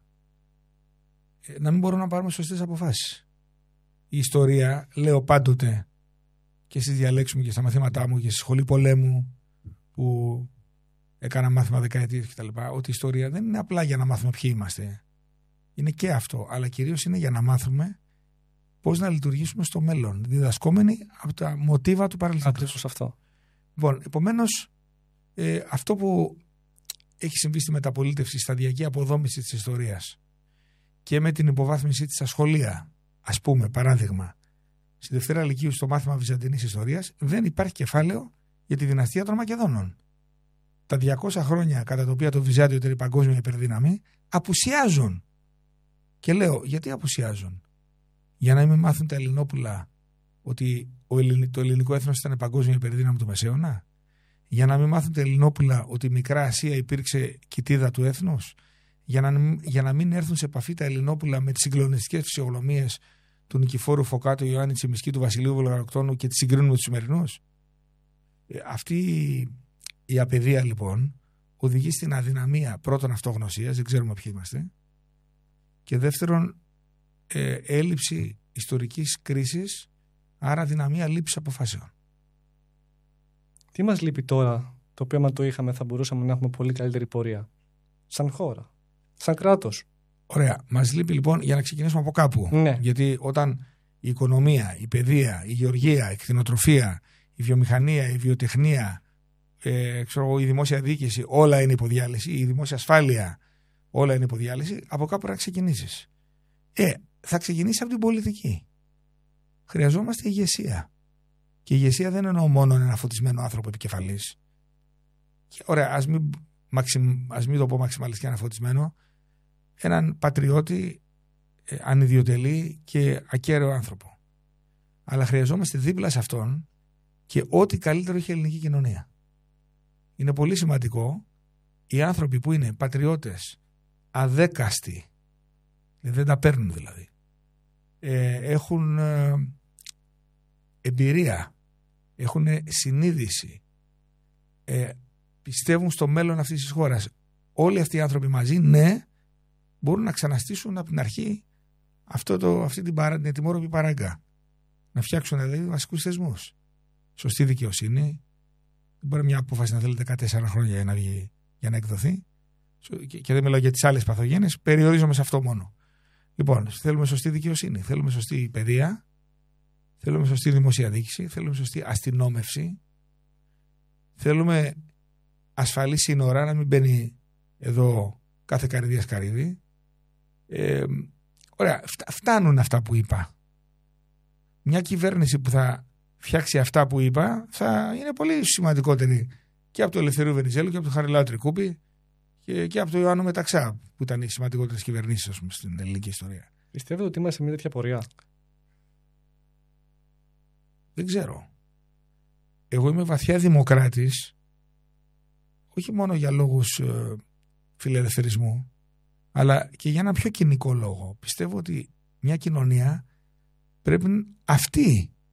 Ε, να μην μπορούμε να πάρουμε σωστές αποφάσεις. Η ιστορία, λέω πάντοτε και στις διαλέξεις μου και στα μαθήματά μου και στη σχολή πολέμου που έκανα μάθημα δεκαετίες κτλ., ότι η ιστορία δεν είναι απλά για να μάθουμε ποιοι είμαστε. Είναι και αυτό, αλλά κυρίως είναι για να μάθουμε πώς να λειτουργήσουμε στο μέλλον, διδασκόμενοι από τα μοτίβα του παρελθόντος. Ακριβώς αυτό. Λοιπόν, επομένως, ε, αυτό που έχει συμβεί στη μεταπολίτευση, η σταδιακή αποδόμηση της ιστορίας και με την υποβάθμιση της στα σχολεία, ας πούμε, παράδειγμα, στη Δευτέρα Λυκείου στο μάθημα Βυζαντινής Ιστορίας, δεν υπάρχει κεφάλαιο για τη δυναστεία των Μακεδόνων. Τα διακόσια χρόνια κατά τα οποία το Βυζάντιο ήταν η παγκόσμια υπερδύναμη, απουσιάζουν. Και λέω, γιατί απουσιάζουν? Για να μην μάθουν τα Ελληνόπουλα ότι το ελληνικό έθνος ήταν παγκόσμια υπερδύναμη του Μεσαίωνα? Για να μην μάθουν τα Ελληνόπουλα ότι η Μικρά Ασία υπήρξε κοιτίδα του έθνους? Για να, για να μην έρθουν σε επαφή τα Ελληνόπουλα με τις συγκλονιστικές φυσιογνωμίες του Νικηφόρου Φωκάτου, Ιωάννη Τσιμισκή, του Βασιλείου Βουλγαροκτώνου και τις συγκρίνουν με τους σημερινούς? Ε, αυτή η απαιδεία λοιπόν οδηγεί στην αδυναμία πρώτον αυτογνωσίας, δεν ξέρουμε ποιοι είμαστε, και δεύτερον ε, έλλειψη ιστορικής κρίσης, άρα δυναμία λήψης αποφάσεων. Τι μας λείπει τώρα, το οποίο αν το είχαμε θα μπορούσαμε να έχουμε πολύ καλύτερη πορεία, σαν χώρα, σαν κράτος? Ωραία. Μας λείπει λοιπόν, για να ξεκινήσουμε από κάπου. Ναι. Γιατί όταν η οικονομία, η παιδεία, η γεωργία, η κτηνοτροφία, η βιομηχανία, η βιοτεχνία, ε, ξέρω, η δημόσια διοίκηση, όλα είναι υποδιάλυση, η δημόσια ασφάλεια, όλα είναι υποδιάλυση, από κάπου να ξεκινήσεις. Ε, θα ξεκινήσει από την πολιτική. Χρειαζόμαστε ηγεσία. Και η ηγεσία δεν εννοώ μόνο ένα φωτισμένο άνθρωπο επικεφαλής. Και, ωραία, ας μην, μαξιμ, ας μην το πω μαξιμαλιστικά ένα φωτισμένο, έναν πατριώτη, ε, ανιδιοτελή και ακέραιο άνθρωπο. Αλλά χρειαζόμαστε δίπλα σε αυτόν και ό,τι καλύτερο έχει η ελληνική κοινωνία. Είναι πολύ σημαντικό οι άνθρωποι που είναι πατριώτες, αδέκαστοι, δεν τα παίρνουν δηλαδή, ε, έχουν ε, εμπειρία, έχουν συνείδηση, ε, πιστεύουν στο μέλλον αυτής της χώρας. Όλοι αυτοί οι άνθρωποι μαζί, ναι, μπορούν να ξαναστήσουν από την αρχή αυτό το, αυτή την, παρά, την ετοιμόρροπη παράγκα. Να φτιάξουν δηλαδή βασικούς θεσμούς. Σωστή δικαιοσύνη. Δεν μπορεί μια απόφαση να θέλει δεκατέσσερα χρόνια για να, βγει, για να εκδοθεί. Και, και δεν μιλάω για τις άλλες παθογένειες, περιορίζομαι σε αυτό μόνο. Λοιπόν, θέλουμε σωστή δικαιοσύνη, θέλουμε σωστή παιδεία, θέλουμε σωστή δημόσια διοίκηση, θέλουμε σωστή αστυνόμευση, θέλουμε ασφαλή σύνορα, να μην μπαίνει εδώ κάθε καρυδία καρύδι. Ε, ωραία, φτάνουν αυτά που είπα. Μια κυβέρνηση που θα φτιάξει αυτά που είπα θα είναι πολύ σημαντικότερη και από το Ελευθερίου Βενιζέλου και από το Χαριλάου Τρικούπη και, και από το Ιωάννου Μεταξά, που ήταν οι σημαντικότερες κυβερνήσεις, ας πούμε, στην ελληνική ιστορία. Πιστεύετε ότι είμαστε σε μια τέτοια πορεία? Δεν ξέρω. Εγώ είμαι βαθιά δημοκράτης, όχι μόνο για λόγους ε, φιλελευθερισμού, αλλά και για ένα πιο κοινικό λόγο. Πιστεύω ότι μια κοινωνία πρέπει αυτή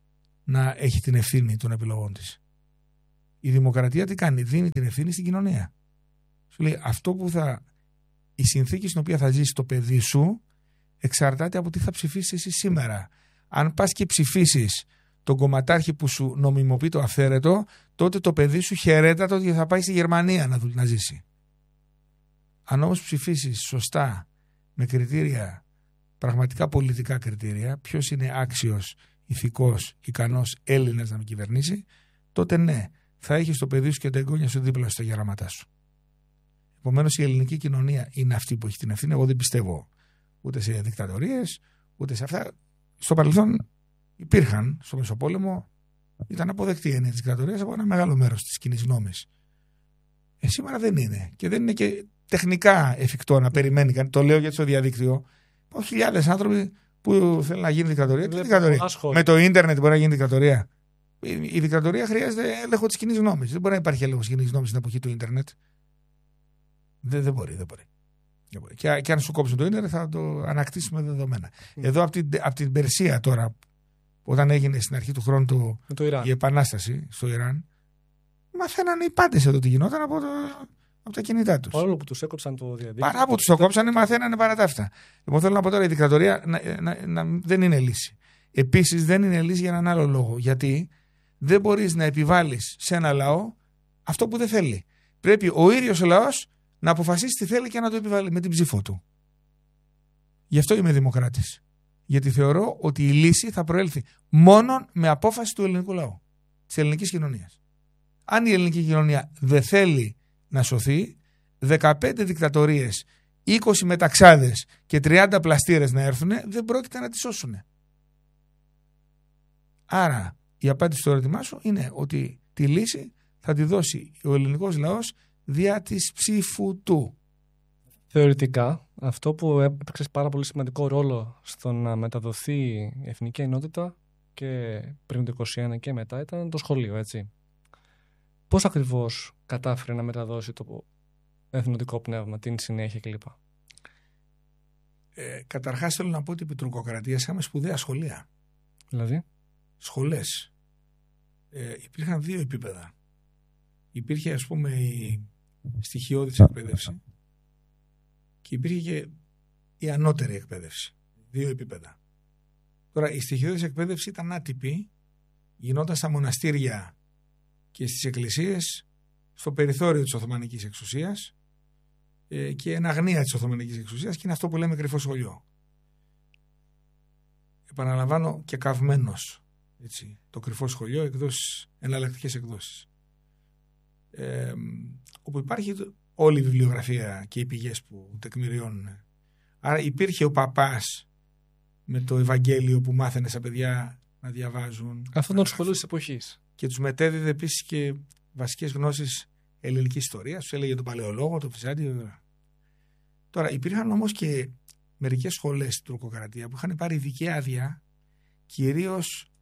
να έχει την ευθύνη των επιλογών της. Η δημοκρατία τι κάνει? Δίνει την ευθύνη στην κοινωνία. Σου λέει αυτό που θα. Η συνθήκη στην οποία θα ζήσει το παιδί σου εξαρτάται από τι θα ψηφίσεις εσύ σήμερα. Αν πας και ψηφίσεις τον κομματάρχη που σου νομιμοποιεί το αυθαίρετο, τότε το παιδί σου χαιρέτατο ότι θα πάει στη Γερμανία να, να ζήσει. Αν όμως ψηφίσεις σωστά, με κριτήρια, πραγματικά πολιτικά κριτήρια, ποιος είναι άξιος, ηθικός, ικανός Έλληνας να με κυβερνήσει, τότε ναι, θα έχεις το παιδί σου και τα εγγόνια σου δίπλα στα γεράματά σου. Επομένως η ελληνική κοινωνία είναι αυτή που έχει την ευθύνη. Εγώ δεν πιστεύω ούτε σε δικτατορίες, ούτε σε αυτά. Στο παρελθόν υπήρχαν, στο Μεσοπόλεμο, ήταν αποδεκτή η έννοια της δικτατορίας από ένα μεγάλο μέρος της κοινής γνώμης. Ε, σήμερα δεν είναι. Και δεν είναι και τεχνικά εφικτό να περιμένει. Το λέω γιατί στο διαδίκτυο υπάρχουν χιλιάδες άνθρωποι που θέλουν να γίνει δικτατορία. Τι δικτατορία? Με το ίντερνετ μπορεί να γίνει δικτατορία. Η, η δικτατορία χρειάζεται έλεγχο της κοινής γνώμης. Δεν μπορεί να υπάρχει έλεγχος της κοινής γνώμης στην εποχή του ίντερνετ. Δεν, δεν μπορεί, δεν μπορεί. Δεν μπορεί. Και, και αν σου κόψουν το ίντερνετ θα το ανακτήσουμε δεδομένα. Mm. Εδώ από την, από την Περσία τώρα, όταν έγινε στην αρχή του χρόνου το, το η επανάσταση στο Ιράν, μαθαίνανε οι πάντες εδώ τι γινόταν από, το, από τα κινητά τους. Παρόλο που τους έκοψαν το διαδίκτυο. Παρά που τους το κόψανε, μαθαίνανε παρά τα αυτά. Λοιπόν, θέλω να πω τώρα η δικτατορία να, να, να, να, δεν είναι λύση. Επίσης δεν είναι λύση για έναν άλλο λόγο. Γιατί δεν μπορείς να επιβάλλεις σε ένα λαό αυτό που δεν θέλει. Πρέπει ο ίδιος ο λαός να αποφασίσει τι θέλει και να το επιβάλλει με την ψήφο του. Γι' αυτό είμαι δημοκράτης. Γιατί θεωρώ ότι η λύση θα προέλθει μόνο με απόφαση του ελληνικού λαού, της ελληνικής κοινωνίας. Αν η ελληνική κοινωνία δεν θέλει να σωθεί, δεκαπέντε δικτατορίες, είκοσι μεταξάδες και τριάντα πλαστήρες να έρθουν, δεν πρόκειται να τις σώσουν. Άρα η απάντηση στο ερώτημά σου είναι ότι τη λύση θα τη δώσει ο ελληνικός λαός δια της ψήφου του. Θεωρητικά, αυτό που έπαιξε πάρα πολύ σημαντικό ρόλο στο να μεταδοθεί η εθνική ενότητα και πριν το είκοσι ένα και μετά ήταν το σχολείο, έτσι. Πώς ακριβώς κατάφερε να μεταδώσει το εθνοτικό πνεύμα, την συνέχεια κλπ. Ε, καταρχάς θέλω να πω ότι επί τουρκοκρατίας είχαμε σπουδαία σχολεία. Δηλαδή? Σχολές. Ε, υπήρχαν δύο επίπεδα. Υπήρχε ας πούμε η στοιχειώδης εκπαίδευση και υπήρχε και η ανώτερη εκπαίδευση. Δύο επίπεδα. Τώρα η στοιχειώδης εκπαίδευση ήταν άτυπη, γινόταν στα μοναστήρια και στις εκκλησίες, στο περιθώριο της Οθωμανικής εξουσίας ε, και εν αγνία της Οθωμανικής εξουσίας, και είναι αυτό που λέμε κρυφό σχολείο. Επαναλαμβάνω, και καυμένος, έτσι, το κρυφό σχολείο, εκδόσεις, εναλλακτικές εκδόσεις. Ε, όπου υπάρχει όλη η βιβλιογραφία και οι πηγές που τεκμηριώνουν. Άρα υπήρχε ο παπάς με το Ευαγγέλιο που μάθαινε στα παιδιά να διαβάζουν. Αυτό ήταν το σχολείο της εποχής. Και τους μετέδιδε επίσης και βασικές γνώσεις ελληνικής ιστορίας. Τους έλεγε τον Παλαιολόγο, τον Φυσάντιο. Τώρα υπήρχαν όμως και μερικές σχολές στην τουρκοκρατία που είχαν πάρει ειδική άδεια, κυρίως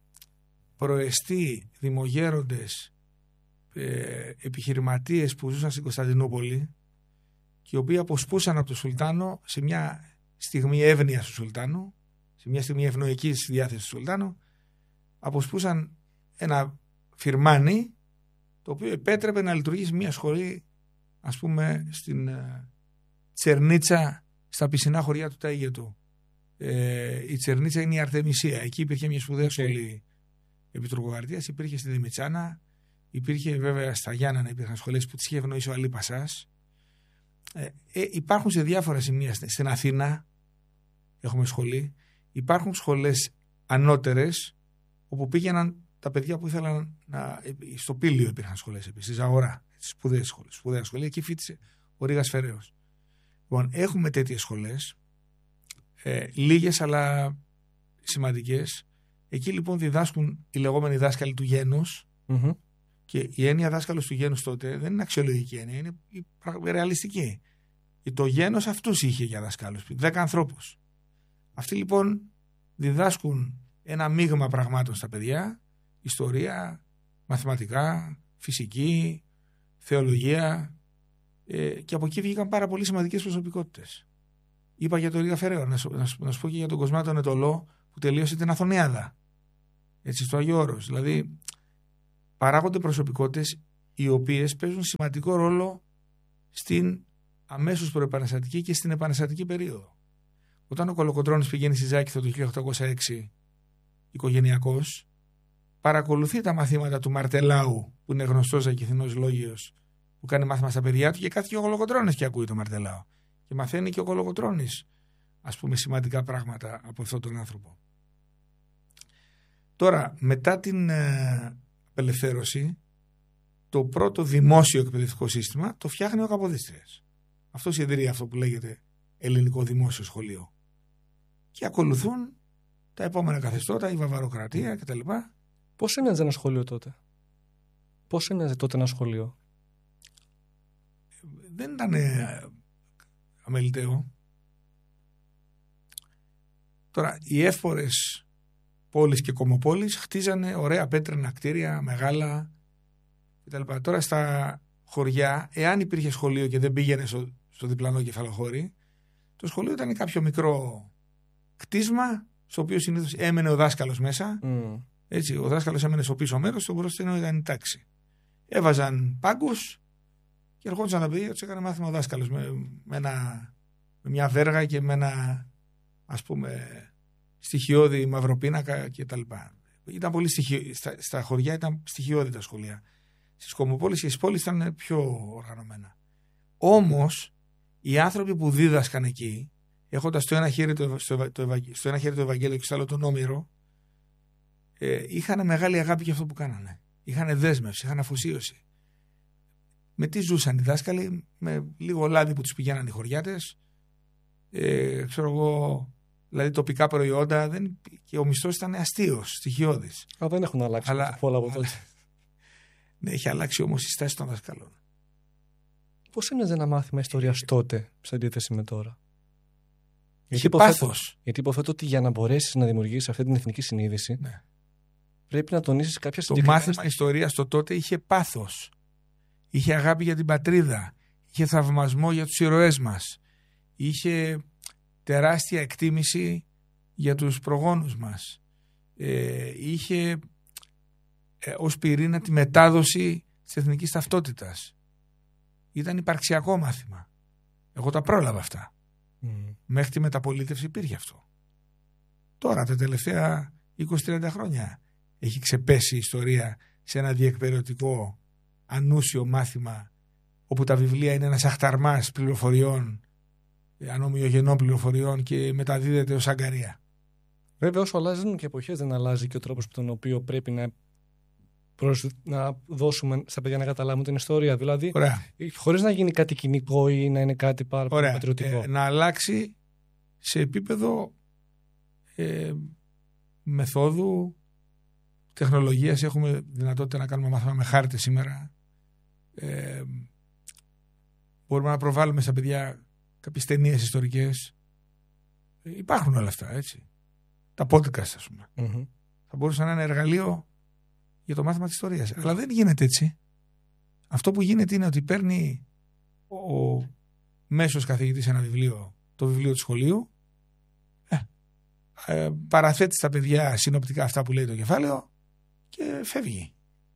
προεστοί δημογέροντες ε, επιχειρηματίες που ζούσαν στην Κωνσταντινούπολη και οι οποίοι αποσπούσαν από τον Σουλτάνο σε μια στιγμή εύνοιας του Σουλτάνου, σε μια στιγμή ευνοϊκής διάθεσης του Σουλτάνου, αποσπούσαν ένα φιρμάνι το οποίο επέτρεπε να λειτουργήσει μια σχολή, ας πούμε, στην ε, Τσερνίτσα, στα πισινά χωριά του Ταΐγετου. Ε, η Τσερνίτσα είναι η Αρτεμισία. Εκεί υπήρχε μια σπουδαία okay. σχολή επί τουρκοκρατίας. Υπήρχε στη Δημητσάνα, υπήρχε βέβαια στα Γιάννενα, υπήρχαν σχολές που τις είχε ευνοήσει ο Αλή Πασάς. Ε, ε, υπάρχουν σε διάφορα σημεία. Στην Αθήνα έχουμε σχολή. Υπάρχουν σχολές ανώτερες όπου πήγαιναν τα παιδιά που ήθελαν να. Στο Πήλιο υπήρχαν σχολές επίσης, στη Ζαγορά. Σπουδαίες σχολές. Σπουδαία σχολή. Εκεί φοιτησε ο Ρήγας Φεραίος. Λοιπόν, έχουμε τέτοιες σχολές, ε, λίγες αλλά σημαντικές. Εκεί λοιπόν διδάσκουν οι λεγόμενοι δάσκαλοι του γένους. Mm-hmm. Και η έννοια δάσκαλος του γένους τότε δεν είναι αξιολογική έννοια, είναι ρεαλιστική. Το γένος αυτούς είχε για δασκάλους, δέκα ανθρώπους. Αυτοί λοιπόν διδάσκουν ένα μείγμα πραγμάτων στα παιδιά, ιστορία, μαθηματικά, φυσική, θεολογία, ε, και από εκεί βγήκαν πάρα πολύ σημαντικές προσωπικότητες. Είπα για τον Ρήγα Φεραίο, να σου, να, σου, να σου πω και για τον Κοσμά τον Ετωλό που τελείωσε την Αθωνιάδα. Έτσι, στο Άγιο Όρος. Δηλαδή, παράγονται προσωπικότητες οι οποίες παίζουν σημαντικό ρόλο στην αμέσως προεπαναστατική και στην επαναστατική περίοδο. Όταν ο Κολοκοτρώνης πηγαίνει στη Ζάκηθο το χίλια οκτακόσια έξι οικογενειακός, παρακολουθεί τα μαθήματα του Μαρτελάου, που είναι γνωστός Ζακηθινός λόγιος, που κάνει μάθημα στα παιδιά του, και κάθε και ο Κολοκοτρώνης και ακούει το Μαρτελάου. Και μαθαίνει και ο Κολοκοτρώνης, ας πούμε, σημαντικά πράγματα από αυτόν τον άνθρωπο. Τώρα, μετά την ε, απελευθέρωση, το πρώτο δημόσιο εκπαιδευτικό σύστημα το φτιάχνει ο Καποδίστριας. Αυτό ιδρύει αυτό που λέγεται Ελληνικό Δημόσιο Σχολείο. Και ακολουθούν τα επόμενα καθεστώτα, η Βαβαροκρατία κτλ. Πώς έμοιαζε ένα σχολείο τότε? Πώς έμοιαζε τότε ένα σχολείο? Δεν ήταν αμεληταίο. Τώρα, οι εύπορες πόλεις και κομμοπόλεις χτίζανε ωραία πέτρινα κτίρια, μεγάλα κτλ. Τώρα στα χωριά, εάν υπήρχε σχολείο και δεν πήγαινε στο, στο διπλανό κεφαλοχώρι, το σχολείο ήταν κάποιο μικρό κτίσμα, στο οποίο συνήθως έμενε ο δάσκαλος μέσα. Mm. Έτσι, ο δάσκαλος έμενε στο πίσω μέρος, στο μπροστινό ήταν η τάξη. Έβαζαν πάγκους και ερχόντουσαν τα παιδιά, τους έκανε μάθημα ο δάσκαλος με, με, ένα, με μια βέργα και με ένα, ας πούμε, στοιχειώδη μαυροπίνακα κτλ. Ήταν πολύ στοιχει... στα, στα χωριά ήταν στοιχειώδη τα σχολεία. Στις κομμοπόλεις και στις πόλεις ήταν πιο οργανωμένα. Όμως, οι άνθρωποι που δίδασκαν εκεί, έχοντας στο ένα χέρι το, στο, το, στο ένα χέρι το Ευαγγέλιο και στο άλλο τον Όμηρο, ε, είχαν μεγάλη αγάπη για αυτό που κάνανε. Είχαν δέσμευση, είχαν αφοσίωση. Με τι ζούσαν οι δάσκαλοι? Με λίγο λάδι που τους πηγαίναν οι χωριάτες, ε, ξέρω εγώ, δηλαδή τοπικά προϊόντα, δεν, και ο μισθός ήταν αστείος, στοιχειώδης. Α, δεν έχουν αλλάξει αλλά, πολλά από τότε. Ναι, έχει αλλάξει όμως η στάση των δασκαλών. Πώς έμοιαζε ένα μάθημα ιστορίας τότε, σε αντίθεση με τώρα? Είχε πάθος. Γιατί υποθέτω ότι για να μπορέσεις να δημιουργήσεις αυτή την εθνική συνείδηση, ναι, πρέπει να τονίσεις κάποια συγκεκριμένα. Το μάθημα ιστορίας το τότε είχε πάθος. Είχε αγάπη για την πατρίδα. Είχε θαυμασμό για τους ηρωές μας. Είχε τεράστια εκτίμηση για τους προγόνους μας. Ε, είχε ε, ως πυρήνα τη μετάδοση της εθνικής ταυτότητας. Ήταν υπαρξιακό μάθημα. Εγώ τα πρόλαβα αυτά. Mm. Μέχρι τη μεταπολίτευση υπήρχε αυτό. Τώρα τα τελευταία είκοσι με τριάντα χρόνια έχει ξεπέσει η ιστορία σε ένα διεκπεραιωτικό ανούσιο μάθημα, όπου τα βιβλία είναι ένας αχταρμάς πληροφοριών, ανομοιογενών πληροφοριών, και μεταδίδεται ως αγκαρία. Βέβαια, όσο αλλάζουν και εποχές, δεν αλλάζει και ο τρόπος με τον οποίο πρέπει να, προς, να δώσουμε στα παιδιά να καταλάβουν την ιστορία. Δηλαδή, ωραία, χωρίς να γίνει κάτι κοινικό ή να είναι κάτι πάρα πολύ πατριωτικό. Ε, να αλλάξει σε επίπεδο ε, μεθόδου, τεχνολογίας. Έχουμε δυνατότητα να κάνουμε μάθημα με χάρτες σήμερα. Ε, μπορούμε να προβάλλουμε στα παιδιά κάποιες ταινίες ιστορικές. Ε, υπάρχουν όλα αυτά, έτσι. Τα podcast, ας πούμε. Mm-hmm. Θα μπορούσαν να είναι εργαλείο για το μάθημα της ιστορίας. Mm-hmm. Αλλά δεν γίνεται έτσι. Αυτό που γίνεται είναι ότι παίρνει ο μέσος καθηγητής ένα βιβλίο, το βιβλίο του σχολείου, ε, ε, παραθέτει στα παιδιά συνοπτικά αυτά που λέει το κεφάλαιο και φεύγει.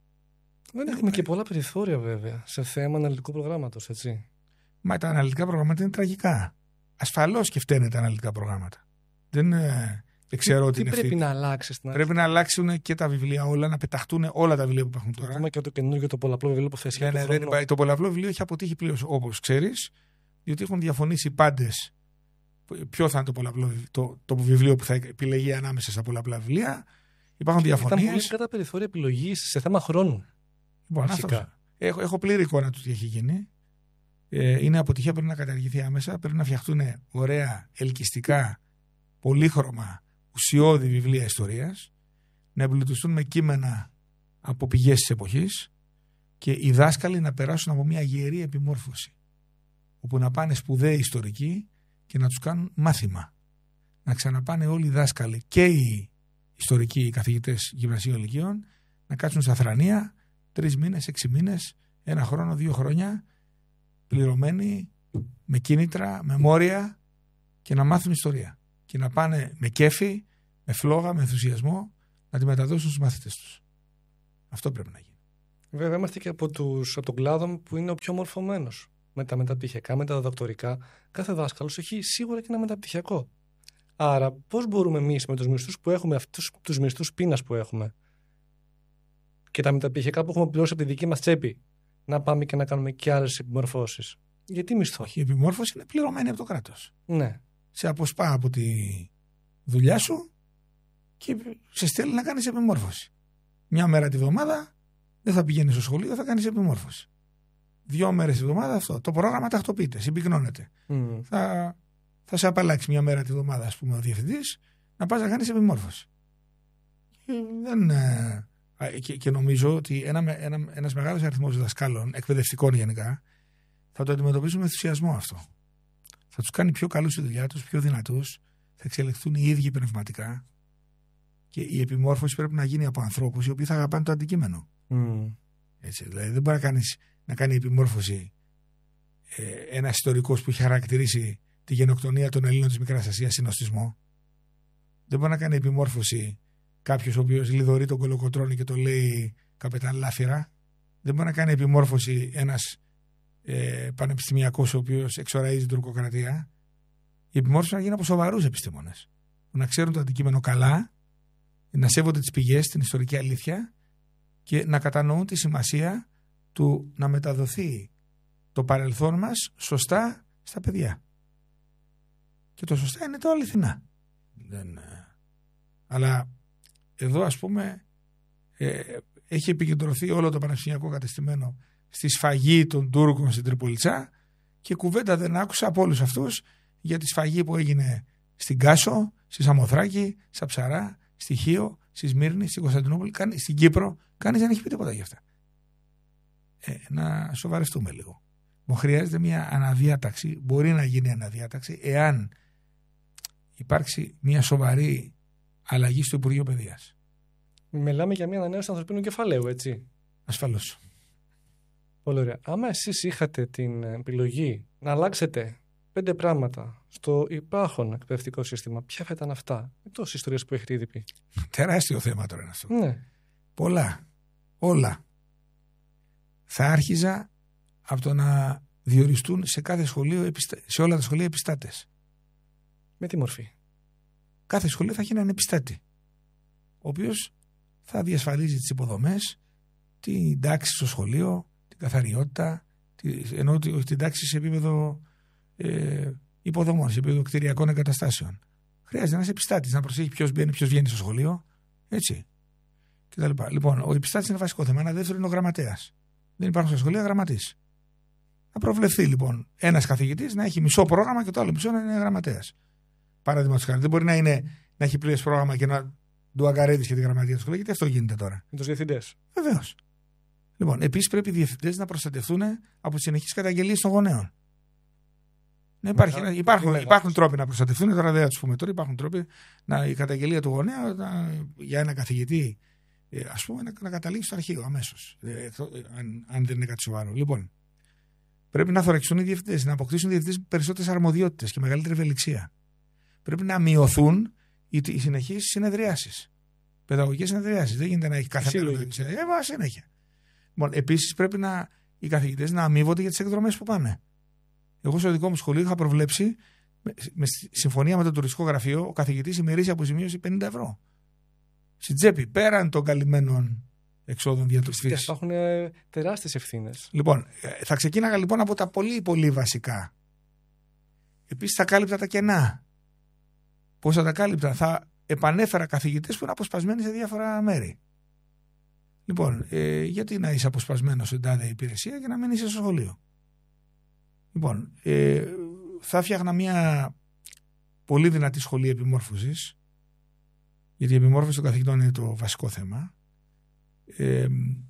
Δεν έχουμε και πολλά περιθώρια, βέβαια, σε θέμα αναλυτικού προγράμματος, έτσι. Μα τα αναλυτικά προγράμματα είναι τραγικά. Ασφαλώς και φταίνε τα αναλυτικά προγράμματα. Δεν, ε, δεν ξέρω τι, τι είναι. Τι πρέπει αυτή. να αλλάξει στην Πρέπει να αλλάξουν και τα βιβλία όλα, να πεταχτούν όλα τα βιβλία που υπάρχουν τώρα. Ακόμα και το καινούργιο, το πολλαπλό βιβλίο που θες. Ναι, ναι, δεν υπάρχει. Το πολλαπλό βιβλίο έχει αποτύχει πλήρως, όπως ξέρεις, διότι έχουν διαφωνήσει οι πάντες ποιο θα είναι το, πολλαπλό, το, το βιβλίο που θα επιλεγεί ανάμεσα στα πολλαπλά βιβλία. Υπάρχουν διαφωνίες. Ήταν πολύ κατά περιθώρια επιλογής σε θέμα χρόνου. Λοιπόν, έχω, έχω πλήρη εικόνα του τι έχει γίνει. Ε, είναι αποτυχία, πρέπει να καταργηθεί άμεσα. Πρέπει να φτιαχτούν ωραία, ελκυστικά, πολύχρωμα, ουσιώδη βιβλία ιστορίας, να εμπλουτιστούν με κείμενα από πηγές της εποχής και οι δάσκαλοι να περάσουν από μια γερή επιμόρφωση, όπου να πάνε σπουδαίοι ιστορικοί και να τους κάνουν μάθημα. Να ξαναπάνε όλοι οι δάσκαλοι και οι ιστορικοί, οι καθηγητές γυμνασίων ηλικίων, να κάτσουν στα θρανία τρεις μήνες, έξι μήνες, ένα χρόνο, δύο χρόνια, πληρωμένοι, με κίνητρα, με μόρια, και να μάθουν ιστορία. Και να πάνε με κέφι, με φλόγα, με ενθουσιασμό, να τη μεταδώσουν στους μαθητές τους. Αυτό πρέπει να γίνει. Βέβαια, είμαστε και από, τους, από τον κλάδο που είναι ο πιο μορφωμένος. Με τα μεταπτυχιακά, με τα διδακτορικά, κάθε δάσκαλος έχει σίγουρα και ένα μεταπτυχιακό. Άρα, πώς μπορούμε εμείς με τους μισθούς που έχουμε, αυτούς τους μισθούς πείνας που έχουμε και τα μεταπτυχιακά που έχουμε πληρώσει από τη δική μας τσέπη, να πάμε και να κάνουμε και άλλες επιμορφώσεις? Γιατί μισθό? Η επιμόρφωση είναι πληρωμένη από το κράτος. Ναι. Σε αποσπά από τη δουλειά σου και σε στέλνει να κάνεις επιμόρφωση. Μια μέρα τη βδομάδα δεν θα πηγαίνεις στο σχολείο, θα κάνεις επιμόρφωση. Δύο μέρες τη βδομάδα αυτό. Το πρόγραμμα τακτοποιείται, συμπυκνώνεται. Mm. Θα, θα σε απαλλάξει μια μέρα τη βδομάδα, ας πούμε, ο διευθυντής να πας να κάνεις επιμόρφωση. Και, δεν, και, και νομίζω ότι ένα, ένα, ένας μεγάλος αριθμός δασκάλων, εκπαιδευτικών γενικά, θα το αντιμετωπίσουν με ενθουσιασμό αυτό. Θα τους κάνει πιο καλούς στη δουλειά τους, πιο δυνατούς, θα εξελιχθούν οι ίδιοι πνευματικά και η επιμόρφωση πρέπει να γίνει από ανθρώπους οι οποίοι θα αγαπάνε το αντικείμενο. Mm. Έτσι, δηλαδή δεν μπορεί να, κάνεις, να κάνει επιμόρφωση ε, ένας ιστορικός που έχει χαρακτηρίσει τη γενοκτονία των Ελλήνων της Μικράς Ασίας συνοστισμό. Δεν μπορεί να κάνει επιμόρφωση κάποιος ο οποίος λιδωρεί τον Κολοκοτρώνη και το λέει καπετάν Λάφυρα. Δεν μπορεί να κάνει επιμόρφωση ένας ε, πανεπιστημιακός ο οποίος εξοραίζει την τουρκοκρατία. Η επιμόρφωση να γίνει από σοβαρούς επιστήμονες που να ξέρουν το αντικείμενο καλά, να σέβονται τις πηγές, την ιστορική αλήθεια και να κατανοούν τη σημασία του να μεταδοθεί το παρελθόν μας σωστά στα παιδιά. Και το σωστά είναι το αληθινά. Δεν... Αλλά εδώ, ας πούμε, ε, έχει επικεντρωθεί όλο το πανεπιστημιακό κατεστημένο στη σφαγή των Τούρκων στην Τριπολιτσά και κουβέντα δεν άκουσα από όλους αυτούς για τη σφαγή που έγινε στην Κάσο, στη Σαμοθράκη, στα Ψαρά, στη Χίο, στη Σμύρνη, στην Κωνσταντινούπολη, στην Κύπρο. Κανείς δεν έχει πει τίποτα γι' αυτά. Ε, να σοβαρευτούμε λίγο. Μου χρειάζεται μια αναδιάταξη, μπορεί να γίνει αναδιάταξη, εάν υπάρξει μια σοβαρή αλλαγή στο Υπουργείο Παιδείας. Μιλάμε για μια ανανέωση ανθρωπίνου κεφαλαίου, έτσι. Ασφαλώς. Πολύ ωραία. Άμα εσείς είχατε την επιλογή να αλλάξετε πέντε πράγματα στο υπάρχον εκπαιδευτικό σύστημα, ποια θα ήταν αυτά, εκτός ιστορίες που έχετε ήδη πει? Τεράστιο θέμα τώρα είναι αυτό. Ναι. Πολλά. Όλα. Θα άρχιζα από το να διοριστούν σε κάθε σχολείο, σε όλα τα σχολεία επιστάτες. Με τι μορφή? Κάθε σχολείο θα έχει έναν επιστάτη, ο οποίος θα διασφαλίζει τις υποδομές, την τάξη στο σχολείο, την καθαριότητα, ενώ την τάξη σε επίπεδο ε, υποδομών, σε επίπεδο κτηριακών εγκαταστάσεων. Χρειάζεται ένας επιστάτης να προσέχει ποιος μπαίνει, ποιος βγαίνει στο σχολείο, έτσι. Λοιπόν, ο επιστάτης είναι βασικό θέμα. Ένα δεύτερο είναι ο γραμματέας. Δεν υπάρχουν στα σχολεία γραμματείς. Να προβλεφθεί λοιπόν ένας καθηγητής να έχει μισό πρόγραμμα και το άλλο μισό να είναι γραμματέας. Παραδείγματος χάρη. Δεν μπορεί να, είναι, να έχει πλήρες πρόγραμμα και να του αγκαρεύει και τη γραμματεία του σχολείου, γιατί αυτό γίνεται τώρα. Με τους διευθυντές. Βεβαίως. Λοιπόν, επίσης πρέπει οι διευθυντές να προστατευτούν από τις συνεχείς καταγγελίες των γονέων. Ναι, υπάρχει, Μετά, υπάρχουν, υπάρχουν τρόποι να προστατευτούν, τώρα δεν θα τους πούμε τώρα. Υπάρχουν τρόποι να, η καταγγελία του γονέα να, για ένα καθηγητή, ας πούμε, να, να καταλήξει στο αρχείο αμέσως. Ε, αν, αν δεν είναι κάτι σοβαρό. Λοιπόν, πρέπει να θωρακιστούν οι διευθυντές, να αποκτήσουν οι διευθυντές περισσότερες αρμοδιότητες και μεγαλύτερη ευελιξία. Πρέπει να μειωθούν οι, οι συνεχείς συνεδριάσεις. Παιδαγωγικές συνεδριάσεις. Δεν γίνεται να έχει κάθε μέρα συνεδριάσεις. Συνέχεια. Λοιπόν, επίσης πρέπει να, οι καθηγητές να αμείβονται για τις εκδρομές που πάνε. Εγώ στο δικό μου σχολείο είχα προβλέψει, με, με συμφωνία με το τουριστικό γραφείο, ο καθηγητής ημερήσια αποζημίωση πενήντα ευρώ. Στην τσέπη, πέραν των καλυμμένων εξόδων διατροφής. Υπάρχουν τεράστιες ευθύνες. Λοιπόν, θα ξεκίναγα λοιπόν από τα πολύ πολύ βασικά. Επίσης θα κάλυπτα τα κενά. Πώς θα τα κάλυπτα? Θα επανέφερα καθηγητές που είναι αποσπασμένοι σε διάφορα μέρη. Λοιπόν, ε, γιατί να είσαι αποσπασμένος σε τάδε υπηρεσία και να μην είσαι στο σχολείο? Λοιπόν, ε, θα φτιάχνα μια πολύ δυνατή σχολή επιμόρφωσης, γιατί η επιμόρφωση των καθηγητών είναι το βασικό θέμα. Ε,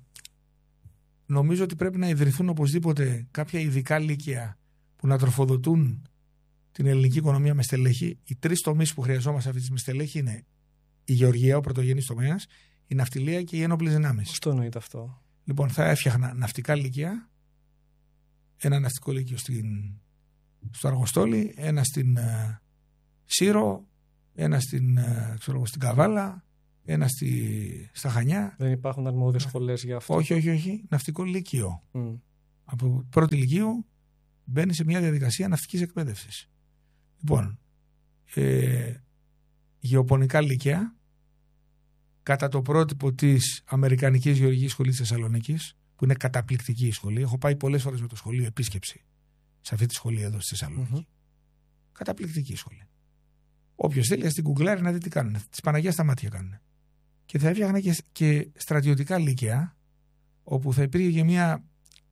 νομίζω ότι πρέπει να ιδρυθούν οπωσδήποτε κάποια ειδικά λύκεια που να τροφοδοτούν την ελληνική οικονομία με στελέχη. Οι τρεις τομείς που χρειαζόμαστε αυτή τη στιγμή στελέχη είναι η γεωργία, ο πρωτογενής τομέας, η ναυτιλία και οι ένοπλες δυνάμεις. Πώς το εννοείται αυτό? Λοιπόν, θα έφτιαχνα ναυτικά λύκεια, ένα ναυτικό λύκειο στην, στο Αργοστόλι, ένα στην uh, Σύρο, ένα στην, uh, ξέρω, στην Καβάλα, ένα στη, στα Χανιά. Δεν υπάρχουν αρμόδιες σχολές για αυτό? Όχι, όχι, όχι. Ναυτικό λύκειο. Mm. Από πρώτη λυκείου μπαίνει σε μια διαδικασία ναυτικής εκπαίδευσης. Λοιπόν, ε, γεωπονικά λύκεια, κατά το πρότυπο της Αμερικανικής Γεωργικής Σχολής της Θεσσαλονίκης, που είναι καταπληκτική η σχολή. Έχω πάει πολλές φορές με το σχολείο επίσκεψη σε αυτή τη σχολή εδώ στη Θεσσαλονίκη. Mm-hmm. Καταπληκτική σχολή. Όποιος θέλει να την κουγκλάρει να δει τι κάνουν. Της Παναγίας στα μάτια κάνουν. Και θα έφτιαχνα και, και στρατιωτικά λύκεια, όπου θα υπήρχε και μια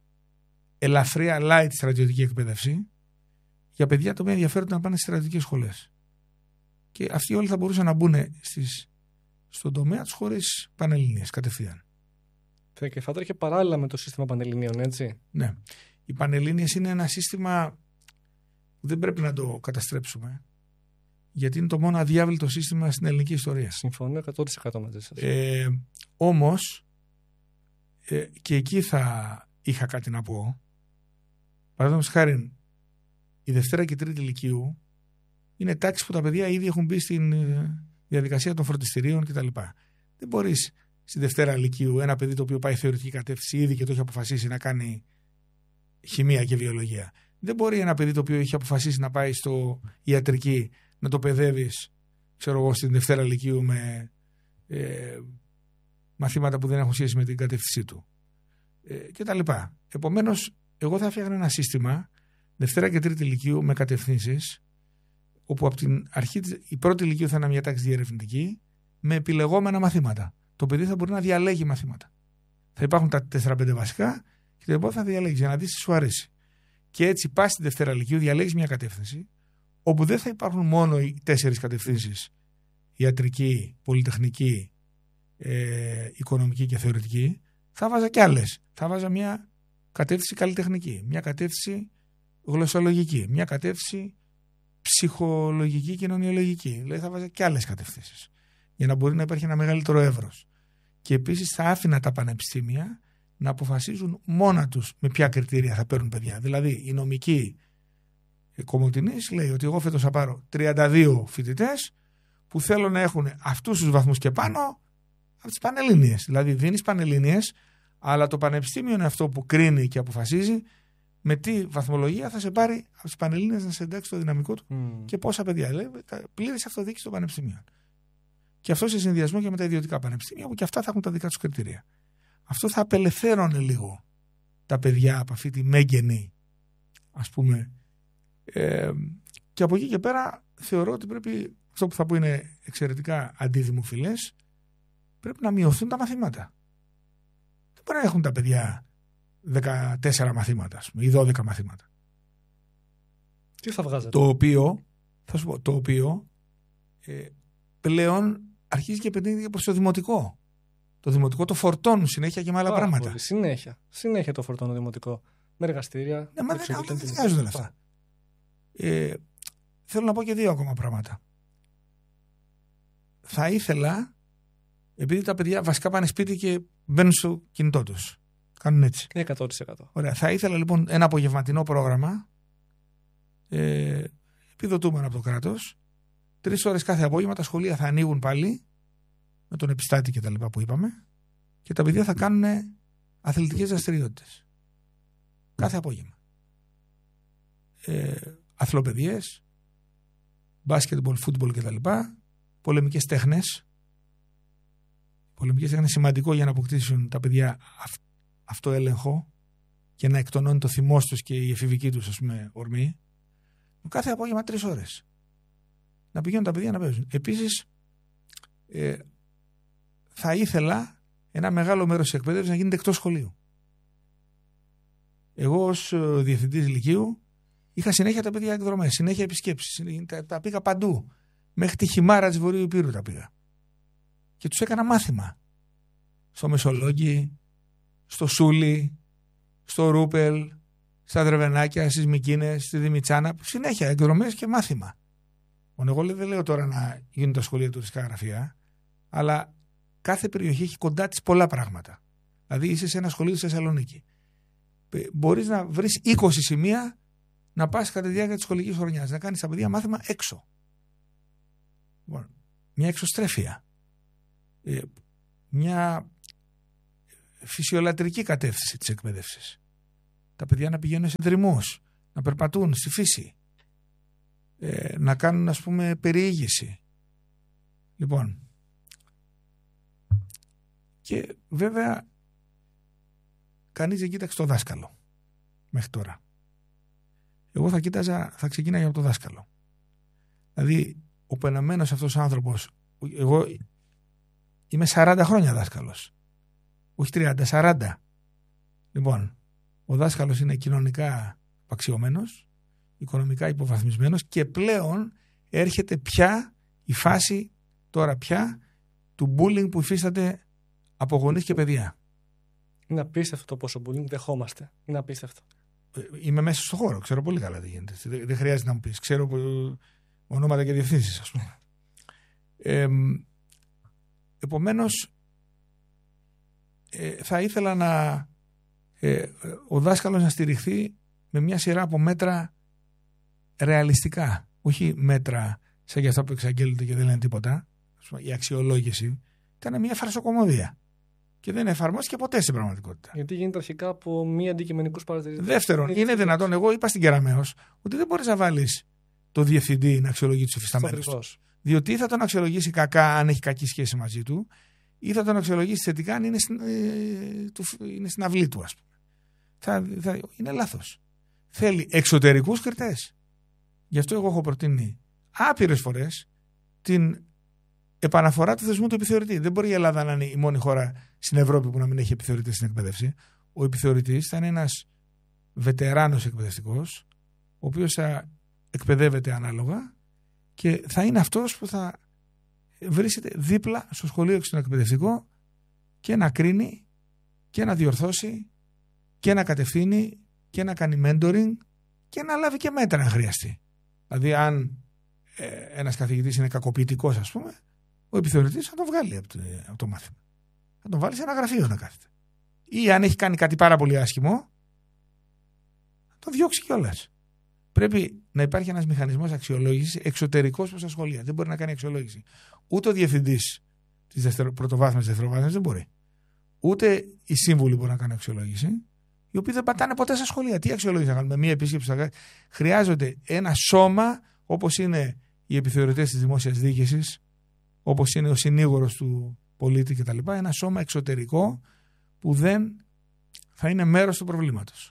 ελαφριά light στρατιωτική εκπαίδευση για παιδιά τα οποία ενδιαφέρονται να πάνε στις στρατιωτικές σχολές. Και αυτοί όλοι θα μπορούσαν να μπουν στις, στον τομέα τους χωρίς πανελληνίες κατευθείαν. Και θα τρέχει παράλληλα με το σύστημα πανελληνίων, έτσι. Ναι. Οι πανελλήνιες είναι ένα σύστημα που δεν πρέπει να το καταστρέψουμε, γιατί είναι το μόνο αδιάβλητο σύστημα στην ελληνική ιστορία. Συμφωνώ εκατό τοις εκατό μαζί σας. Ε, όμως, ε, και εκεί θα είχα κάτι να πω. Παραδείγματος χάρη, η Δευτέρα και Τρίτη Λυκείου είναι τάξεις που τα παιδιά ήδη έχουν μπει στην διαδικασία των φροντιστηρίων κτλ. Δεν μπορείς στη Δευτέρα Λυκείου ένα παιδί το οποίο πάει θεωρητική κατεύθυνση ήδη και το έχει αποφασίσει να κάνει χημεία και βιολογία. Δεν μπορεί ένα παιδί το οποίο έχει αποφασίσει να πάει στο ιατρική να το παιδεύεις, ξέρω εγώ, στην Δευτέρα Λυκείου με ε, μαθήματα που δεν έχουν σχέση με την κατεύθυνσή του ε, κτλ. Επομένως, εγώ θα έφτιαχνα ένα σύστημα Δευτέρα και Τρίτη Λυκείου με κατευθύνσεις, όπου από την αρχή η πρώτη Λυκείου θα είναι μια τάξη διερευνητική με επιλεγόμενα μαθήματα. Το παιδί θα μπορεί να διαλέγει μαθήματα. Θα υπάρχουν τα τέσσερα πέντε βασικά και το επόμενο θα διαλέγει για να δεις τι σου αρέσει. Και έτσι πας στη Δευτέρα Λυκείου, διαλέγεις μια κατεύθυνση, όπου δεν θα υπάρχουν μόνο οι τέσσερις κατευθύνσεις, ιατρική, πολυτεχνική, ε, οικονομική και θεωρητική. Θα βάζα κι άλλες. Θα βάζα μια κατεύθυνση καλλιτεχνική, μια κατεύθυνση γλωσσολογική, μια κατεύθυνση ψυχολογική, κοινωνιολογική. Δηλαδή θα βάζα κι άλλες κατευθύνσεις, για να μπορεί να υπάρχει ένα μεγαλύτερο εύρος. Και επίσης θα άφηνα τα πανεπιστήμια να αποφασίζουν μόνα τους με ποια κριτήρια θα παίρνουν παιδιά. Δηλαδή η νομική Κομωτινής λέει ότι εγώ φέτος θα πάρω τριάντα δύο φοιτητές που θέλω να έχουν αυτούς τους βαθμούς και πάνω από τις πανελλήνιες. Δηλαδή δίνεις πανελλήνιες, αλλά το πανεπιστήμιο είναι αυτό που κρίνει και αποφασίζει με τι βαθμολογία θα σε πάρει από τις πανελλήνιες να σε εντάξει το δυναμικό του mm. και πόσα παιδιά. Δηλαδή πλήρης αυτοδιοίκηση των πανεπιστήμιων. Και αυτό σε συνδυασμό και με τα ιδιωτικά πανεπιστήμια που και αυτά θα έχουν τα δικά τους κριτήρια. Αυτό θα απελευθέρωνε λίγο τα παιδιά από αυτή τη μέγενη, ας πούμε. Ε, και από εκεί και πέρα θεωρώ ότι πρέπει, αυτό που θα πω είναι εξαιρετικά αντιδημοφιλές, πρέπει να μειωθούν τα μαθήματα. Δεν μπορεί να έχουν τα παιδιά δεκατέσσερα μαθήματα, ας πούμε, ή δώδεκα μαθήματα. Τι θα βγάζετε? Το οποίο, θα σου πω, το οποίο ε, πλέον αρχίζει και επενδύεται προς το δημοτικό. Το δημοτικό το φορτώνουν συνέχεια και με άλλα Πάρα πράγματα. Πολύ. Συνέχεια. Συνέχεια το φορτώνουν δημοτικό. Με εργαστήρια. Ναι, μα δεν, δεν χρειάζονται αυτά. Ε, θέλω να πω και δύο ακόμα πράγματα. Θα ήθελα, επειδή τα παιδιά βασικά πάνε σπίτι και μπαίνουν στο κινητό τους. Κάνουν έτσι. εκατό τοις εκατό. Ωραία. Θα ήθελα λοιπόν ένα απογευματινό πρόγραμμα, ε, επιδοτούμενο από το κράτος. Τρεις ώρες κάθε απόγευμα τα σχολεία θα ανοίγουν πάλι, με τον επιστάτη και τα λοιπά που είπαμε, και τα παιδιά θα κάνουν αθλητικές δραστηριότητες. Κάθε απόγευμα. Ε, αθλοπαιδιές, μπάσκετμπολ, φούτμπολ και τα λοιπά, πολεμικές τέχνες. Πολεμικές τέχνες σημαντικό για να αποκτήσουν τα παιδιά αυ, αυτοέλεγχο και να εκτονώνει το θυμός τους και η εφηβική τους, ας πούμε, ορμή. Κάθε απόγευμα τρεις ώρες. Να πηγαίνουν τα παιδιά να παίζουν. Επίσης, ε, θα ήθελα ένα μεγάλο μέρος της εκπαίδευσης να γίνεται εκτός σχολείου. Εγώ ως διευθυντής λυκείου είχα συνέχεια τα παιδιά εκδρομές, συνέχεια επισκέψεις. Τα, τα πήγα παντού. Μέχρι τη Χιμάρα της Βορείου Υπήρου τα πήγα. Και τους έκανα μάθημα. Στο Μεσολόγγι, στο Σούλι, στο Ρούπελ, στα Δρεβενάκια, στις Μικίνες, στη Δημητσάνα. Συνέχεια εκδρομές και μάθημα. Εγώ δεν λέω τώρα να γίνουν τα σχολεία τουριστικά γραφεία, αλλά κάθε περιοχή έχει κοντά της πολλά πράγματα. Δηλαδή είσαι σε ένα σχολείο στη Θεσσαλονίκη. Μπορείς να βρεις είκοσι σημεία να πας κατά τη διάρκεια της σχολικής χρονιάς, να κάνεις τα παιδιά μάθημα έξω. Λοιπόν, μια εξωστρέφεια. ε, μια φυσιολατρική κατεύθυνση της εκπαίδευσης. Τα παιδιά να πηγαίνουν σε δρυμούς, να περπατούν στη φύση, ε, να κάνουν, ας πούμε, περιήγηση. Λοιπόν, και βέβαια κανείς δεν κοίταξε το δάσκαλο μέχρι τώρα. Εγώ θα κοίταζα, θα ξεκίναγα από το δάσκαλο. Δηλαδή, ο πεναμένος αυτός ο άνθρωπος, εγώ είμαι σαράντα χρόνια δάσκαλος, όχι τριάντα, σαράντα. Λοιπόν, ο δάσκαλος είναι κοινωνικά απαξιωμένος, οικονομικά υποβαθμισμένος και πλέον έρχεται πια η φάση τώρα πια του bullying που υφίσταται από γονείς και παιδιά. Είναι απίστευτο το πόσο bullying δεχόμαστε. Είναι απίστευτο. Είμαι μέσα στο χώρο, ξέρω πολύ καλά τι γίνεται. Δεν χρειάζεται να μου πεις. Ξέρω ονόματα και διευθύνσεις, ας πούμε. Ε, επομένως, ε, θα ήθελα να ε, ο δάσκαλος να στηριχθεί με μια σειρά από μέτρα ρεαλιστικά. Όχι μέτρα σαν για αυτά που εξαγγέλλονται και δεν λένε τίποτα. Η αξιολόγηση ήταν μια φαρσοκομωδία. Και δεν εφαρμόστηκε ποτέ στην πραγματικότητα. Γιατί γίνεται αρχικά από μη αντικειμενικούς παρατηρητές. Δεύτερον, είναι δυνατόν, εγώ είπα στην Κεραμέως, ότι δεν μπορείς να βάλεις το διευθυντή να αξιολογεί τους υφισταμένους του. Διότι ή θα τον αξιολογήσει κακά αν έχει κακή σχέση μαζί του, ή θα τον αξιολογήσει θετικά αν είναι στην, ε, του, είναι στην αυλή του, ας πούμε. Θα, θα, είναι λάθος. Θέλει εξωτερικούς κριτές. Γι' αυτό εγώ έχω προτείνει άπειρες φορές την επαναφορά του θεσμού του επιθεωρητή. Δεν μπορεί η Ελλάδα να είναι η μόνη χώρα στην Ευρώπη που να μην έχει επιθεωρητή στην εκπαίδευση. Ο επιθεωρητής θα είναι ένας βετεράνος εκπαιδευτικός, ο οποίος θα εκπαιδεύεται ανάλογα και θα είναι αυτός που θα βρίσκεται δίπλα στο σχολείο και στον εκπαιδευτικό και να κρίνει και να διορθώσει και να κατευθύνει και να κάνει mentoring και να λάβει και μέτρα αν χρειαστεί. Δηλαδή, αν ε, ένας καθηγητής είναι κακοποιητικός, ας πούμε, ο επιθεωρητής θα τον βγάλει από το, από το μάθημα. Θα τον βάλει σε ένα γραφείο να κάθεται. Ή αν έχει κάνει κάτι πάρα πολύ άσχημο, θα τον διώξει κιόλας. Πρέπει να υπάρχει ένας μηχανισμός αξιολόγησης εξωτερικός προς τα σχολεία. Δεν μπορεί να κάνει αξιολόγηση. Ούτε ο διευθυντής της δευτερο, πρωτοβάθμιας δευτεροβάθμιας δεν μπορεί. Ούτε οι σύμβουλοι μπορούν να κάνουν αξιολόγηση, οι οποίοι δεν πατάνε ποτέ στα σχολεία. Τι αξιολόγηση να κάνουμε, μία επίσκεψη θα... Χρειάζονται ένα σώμα όπως είναι οι επιθεωρητές της δημόσιας διοίκησης, όπως είναι ο συνήγορος του πολίτη κτλ. Ένα σώμα εξωτερικό που δεν θα είναι μέρος του προβλήματος.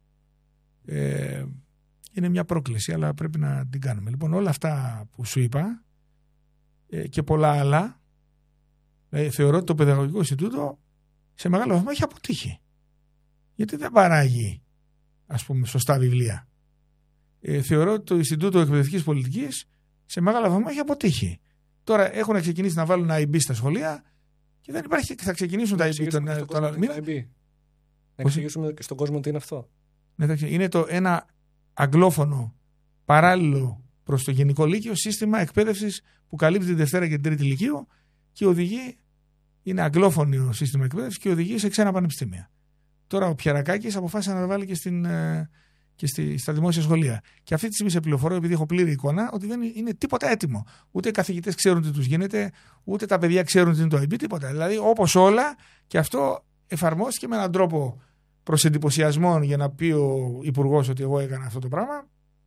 Ε, είναι μια πρόκληση, αλλά πρέπει να την κάνουμε. Λοιπόν, όλα αυτά που σου είπα ε, και πολλά άλλα, ε, θεωρώ ότι το Παιδαγωγικό Ινστιτούτο σε μεγάλο βαθμό έχει αποτύχει. Γιατί δεν παράγει, ας πούμε, σωστά βιβλία. Ε, θεωρώ ότι το Ινστιτούτο Εκπαιδευτικής Πολιτικής σε μεγάλο βαθμό έχει αποτύχει. Τώρα έχουν ξεκινήσει να βάλουν άι μπι στα σχολεία και δεν υπάρχει. Θα ξεκινήσουν τα άι μπι τον άλλο μήνα. Να εξηγήσουμε και στον κόσμο τι είναι αυτό. Είναι το ένα αγγλόφωνο παράλληλο προς το γενικό λύκειο σύστημα εκπαίδευσης που καλύπτει τη Δευτέρα και την Τρίτη Λυκείου και οδηγεί, είναι αγγλόφωνο σύστημα εκπαίδευσης και οδηγεί σε ξένα πανεπιστήμια. Τώρα ο Πιερακάκης αποφάσισε να τα βάλει και, στην, και στη, στα δημόσια σχολεία. Και αυτή τη στιγμή σε πληροφορώ, επειδή έχω πλήρη εικόνα, ότι δεν είναι τίποτα έτοιμο. Ούτε οι καθηγητές ξέρουν τι τους γίνεται, ούτε τα παιδιά ξέρουν τι είναι το άι μπι, τίποτα. Δηλαδή, όπως όλα, και αυτό εφαρμόστηκε με έναν τρόπο προς εντυπωσιασμό για να πει ο υπουργός ότι εγώ έκανα αυτό το πράγμα.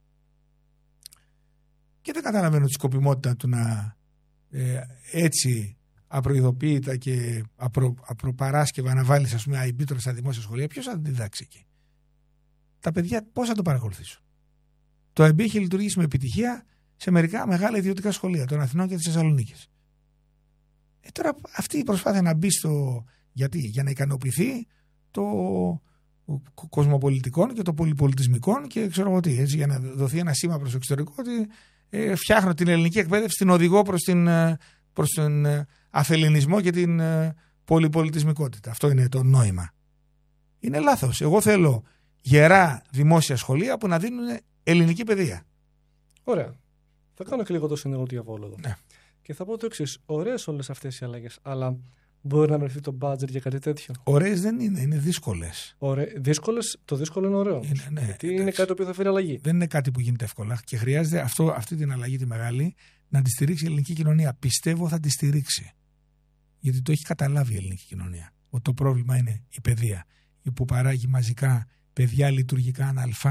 Και δεν καταλαβαίνω τη σκοπιμότητα του να ε, έτσι απροειδοποίητα και απρο, απροπαράσκευα να βάλεις, ας πούμε, άι μπι τώρα στα δημόσια σχολεία. Ποιος θα την διδάξει εκεί? Τα παιδιά πώς θα το παρακολουθήσουν? Το άι μπι έχει λειτουργήσει με επιτυχία σε μερικά μεγάλα ιδιωτικά σχολεία των Αθηνών και της Θεσσαλονίκης. Ε, τώρα αυτή η προσπάθεια να μπει στο... Γιατί? Για να ικανοποιηθεί το κοσμοπολιτικών και το πολυπολιτισμικών και ξέρω εγώ τι, έτσι, για να δοθεί ένα σήμα προς το εξωτερικό ότι ε, φτιάχνω την ελληνική εκπαίδευση, την οδηγώ προς, την, προς τον αφελληνισμό και την πολυπολιτισμικότητα. Αυτό είναι το νόημα. Είναι λάθος. Εγώ θέλω γερά δημόσια σχολεία που να δίνουν ελληνική παιδεία. Ωραία. Θα κάνω και λίγο το συνεργό του διαβόλου εδώ. Ναι. Και θα πω το εξής. Ωραίες όλες αυτές οι αλλαγές, αλλά μπορεί να βρεθεί το budget για κάτι τέτοιο? Ωραίες δεν είναι, είναι δύσκολες. Ωραί... Δύσκολες, το δύσκολο είναι ωραίο. Είναι, ναι, γιατί είναι κάτι το οποίο θα φέρει αλλαγή. Δεν είναι κάτι που γίνεται εύκολα και χρειάζεται αυτό, αυτή την αλλαγή τη μεγάλη να τη στηρίξει η ελληνική κοινωνία. Πιστεύω θα τη στηρίξει. Γιατί το έχει καταλάβει η ελληνική κοινωνία. Ότι το πρόβλημα είναι η παιδεία, που παράγει μαζικά παιδιά λειτουργικά αναλφάβητα.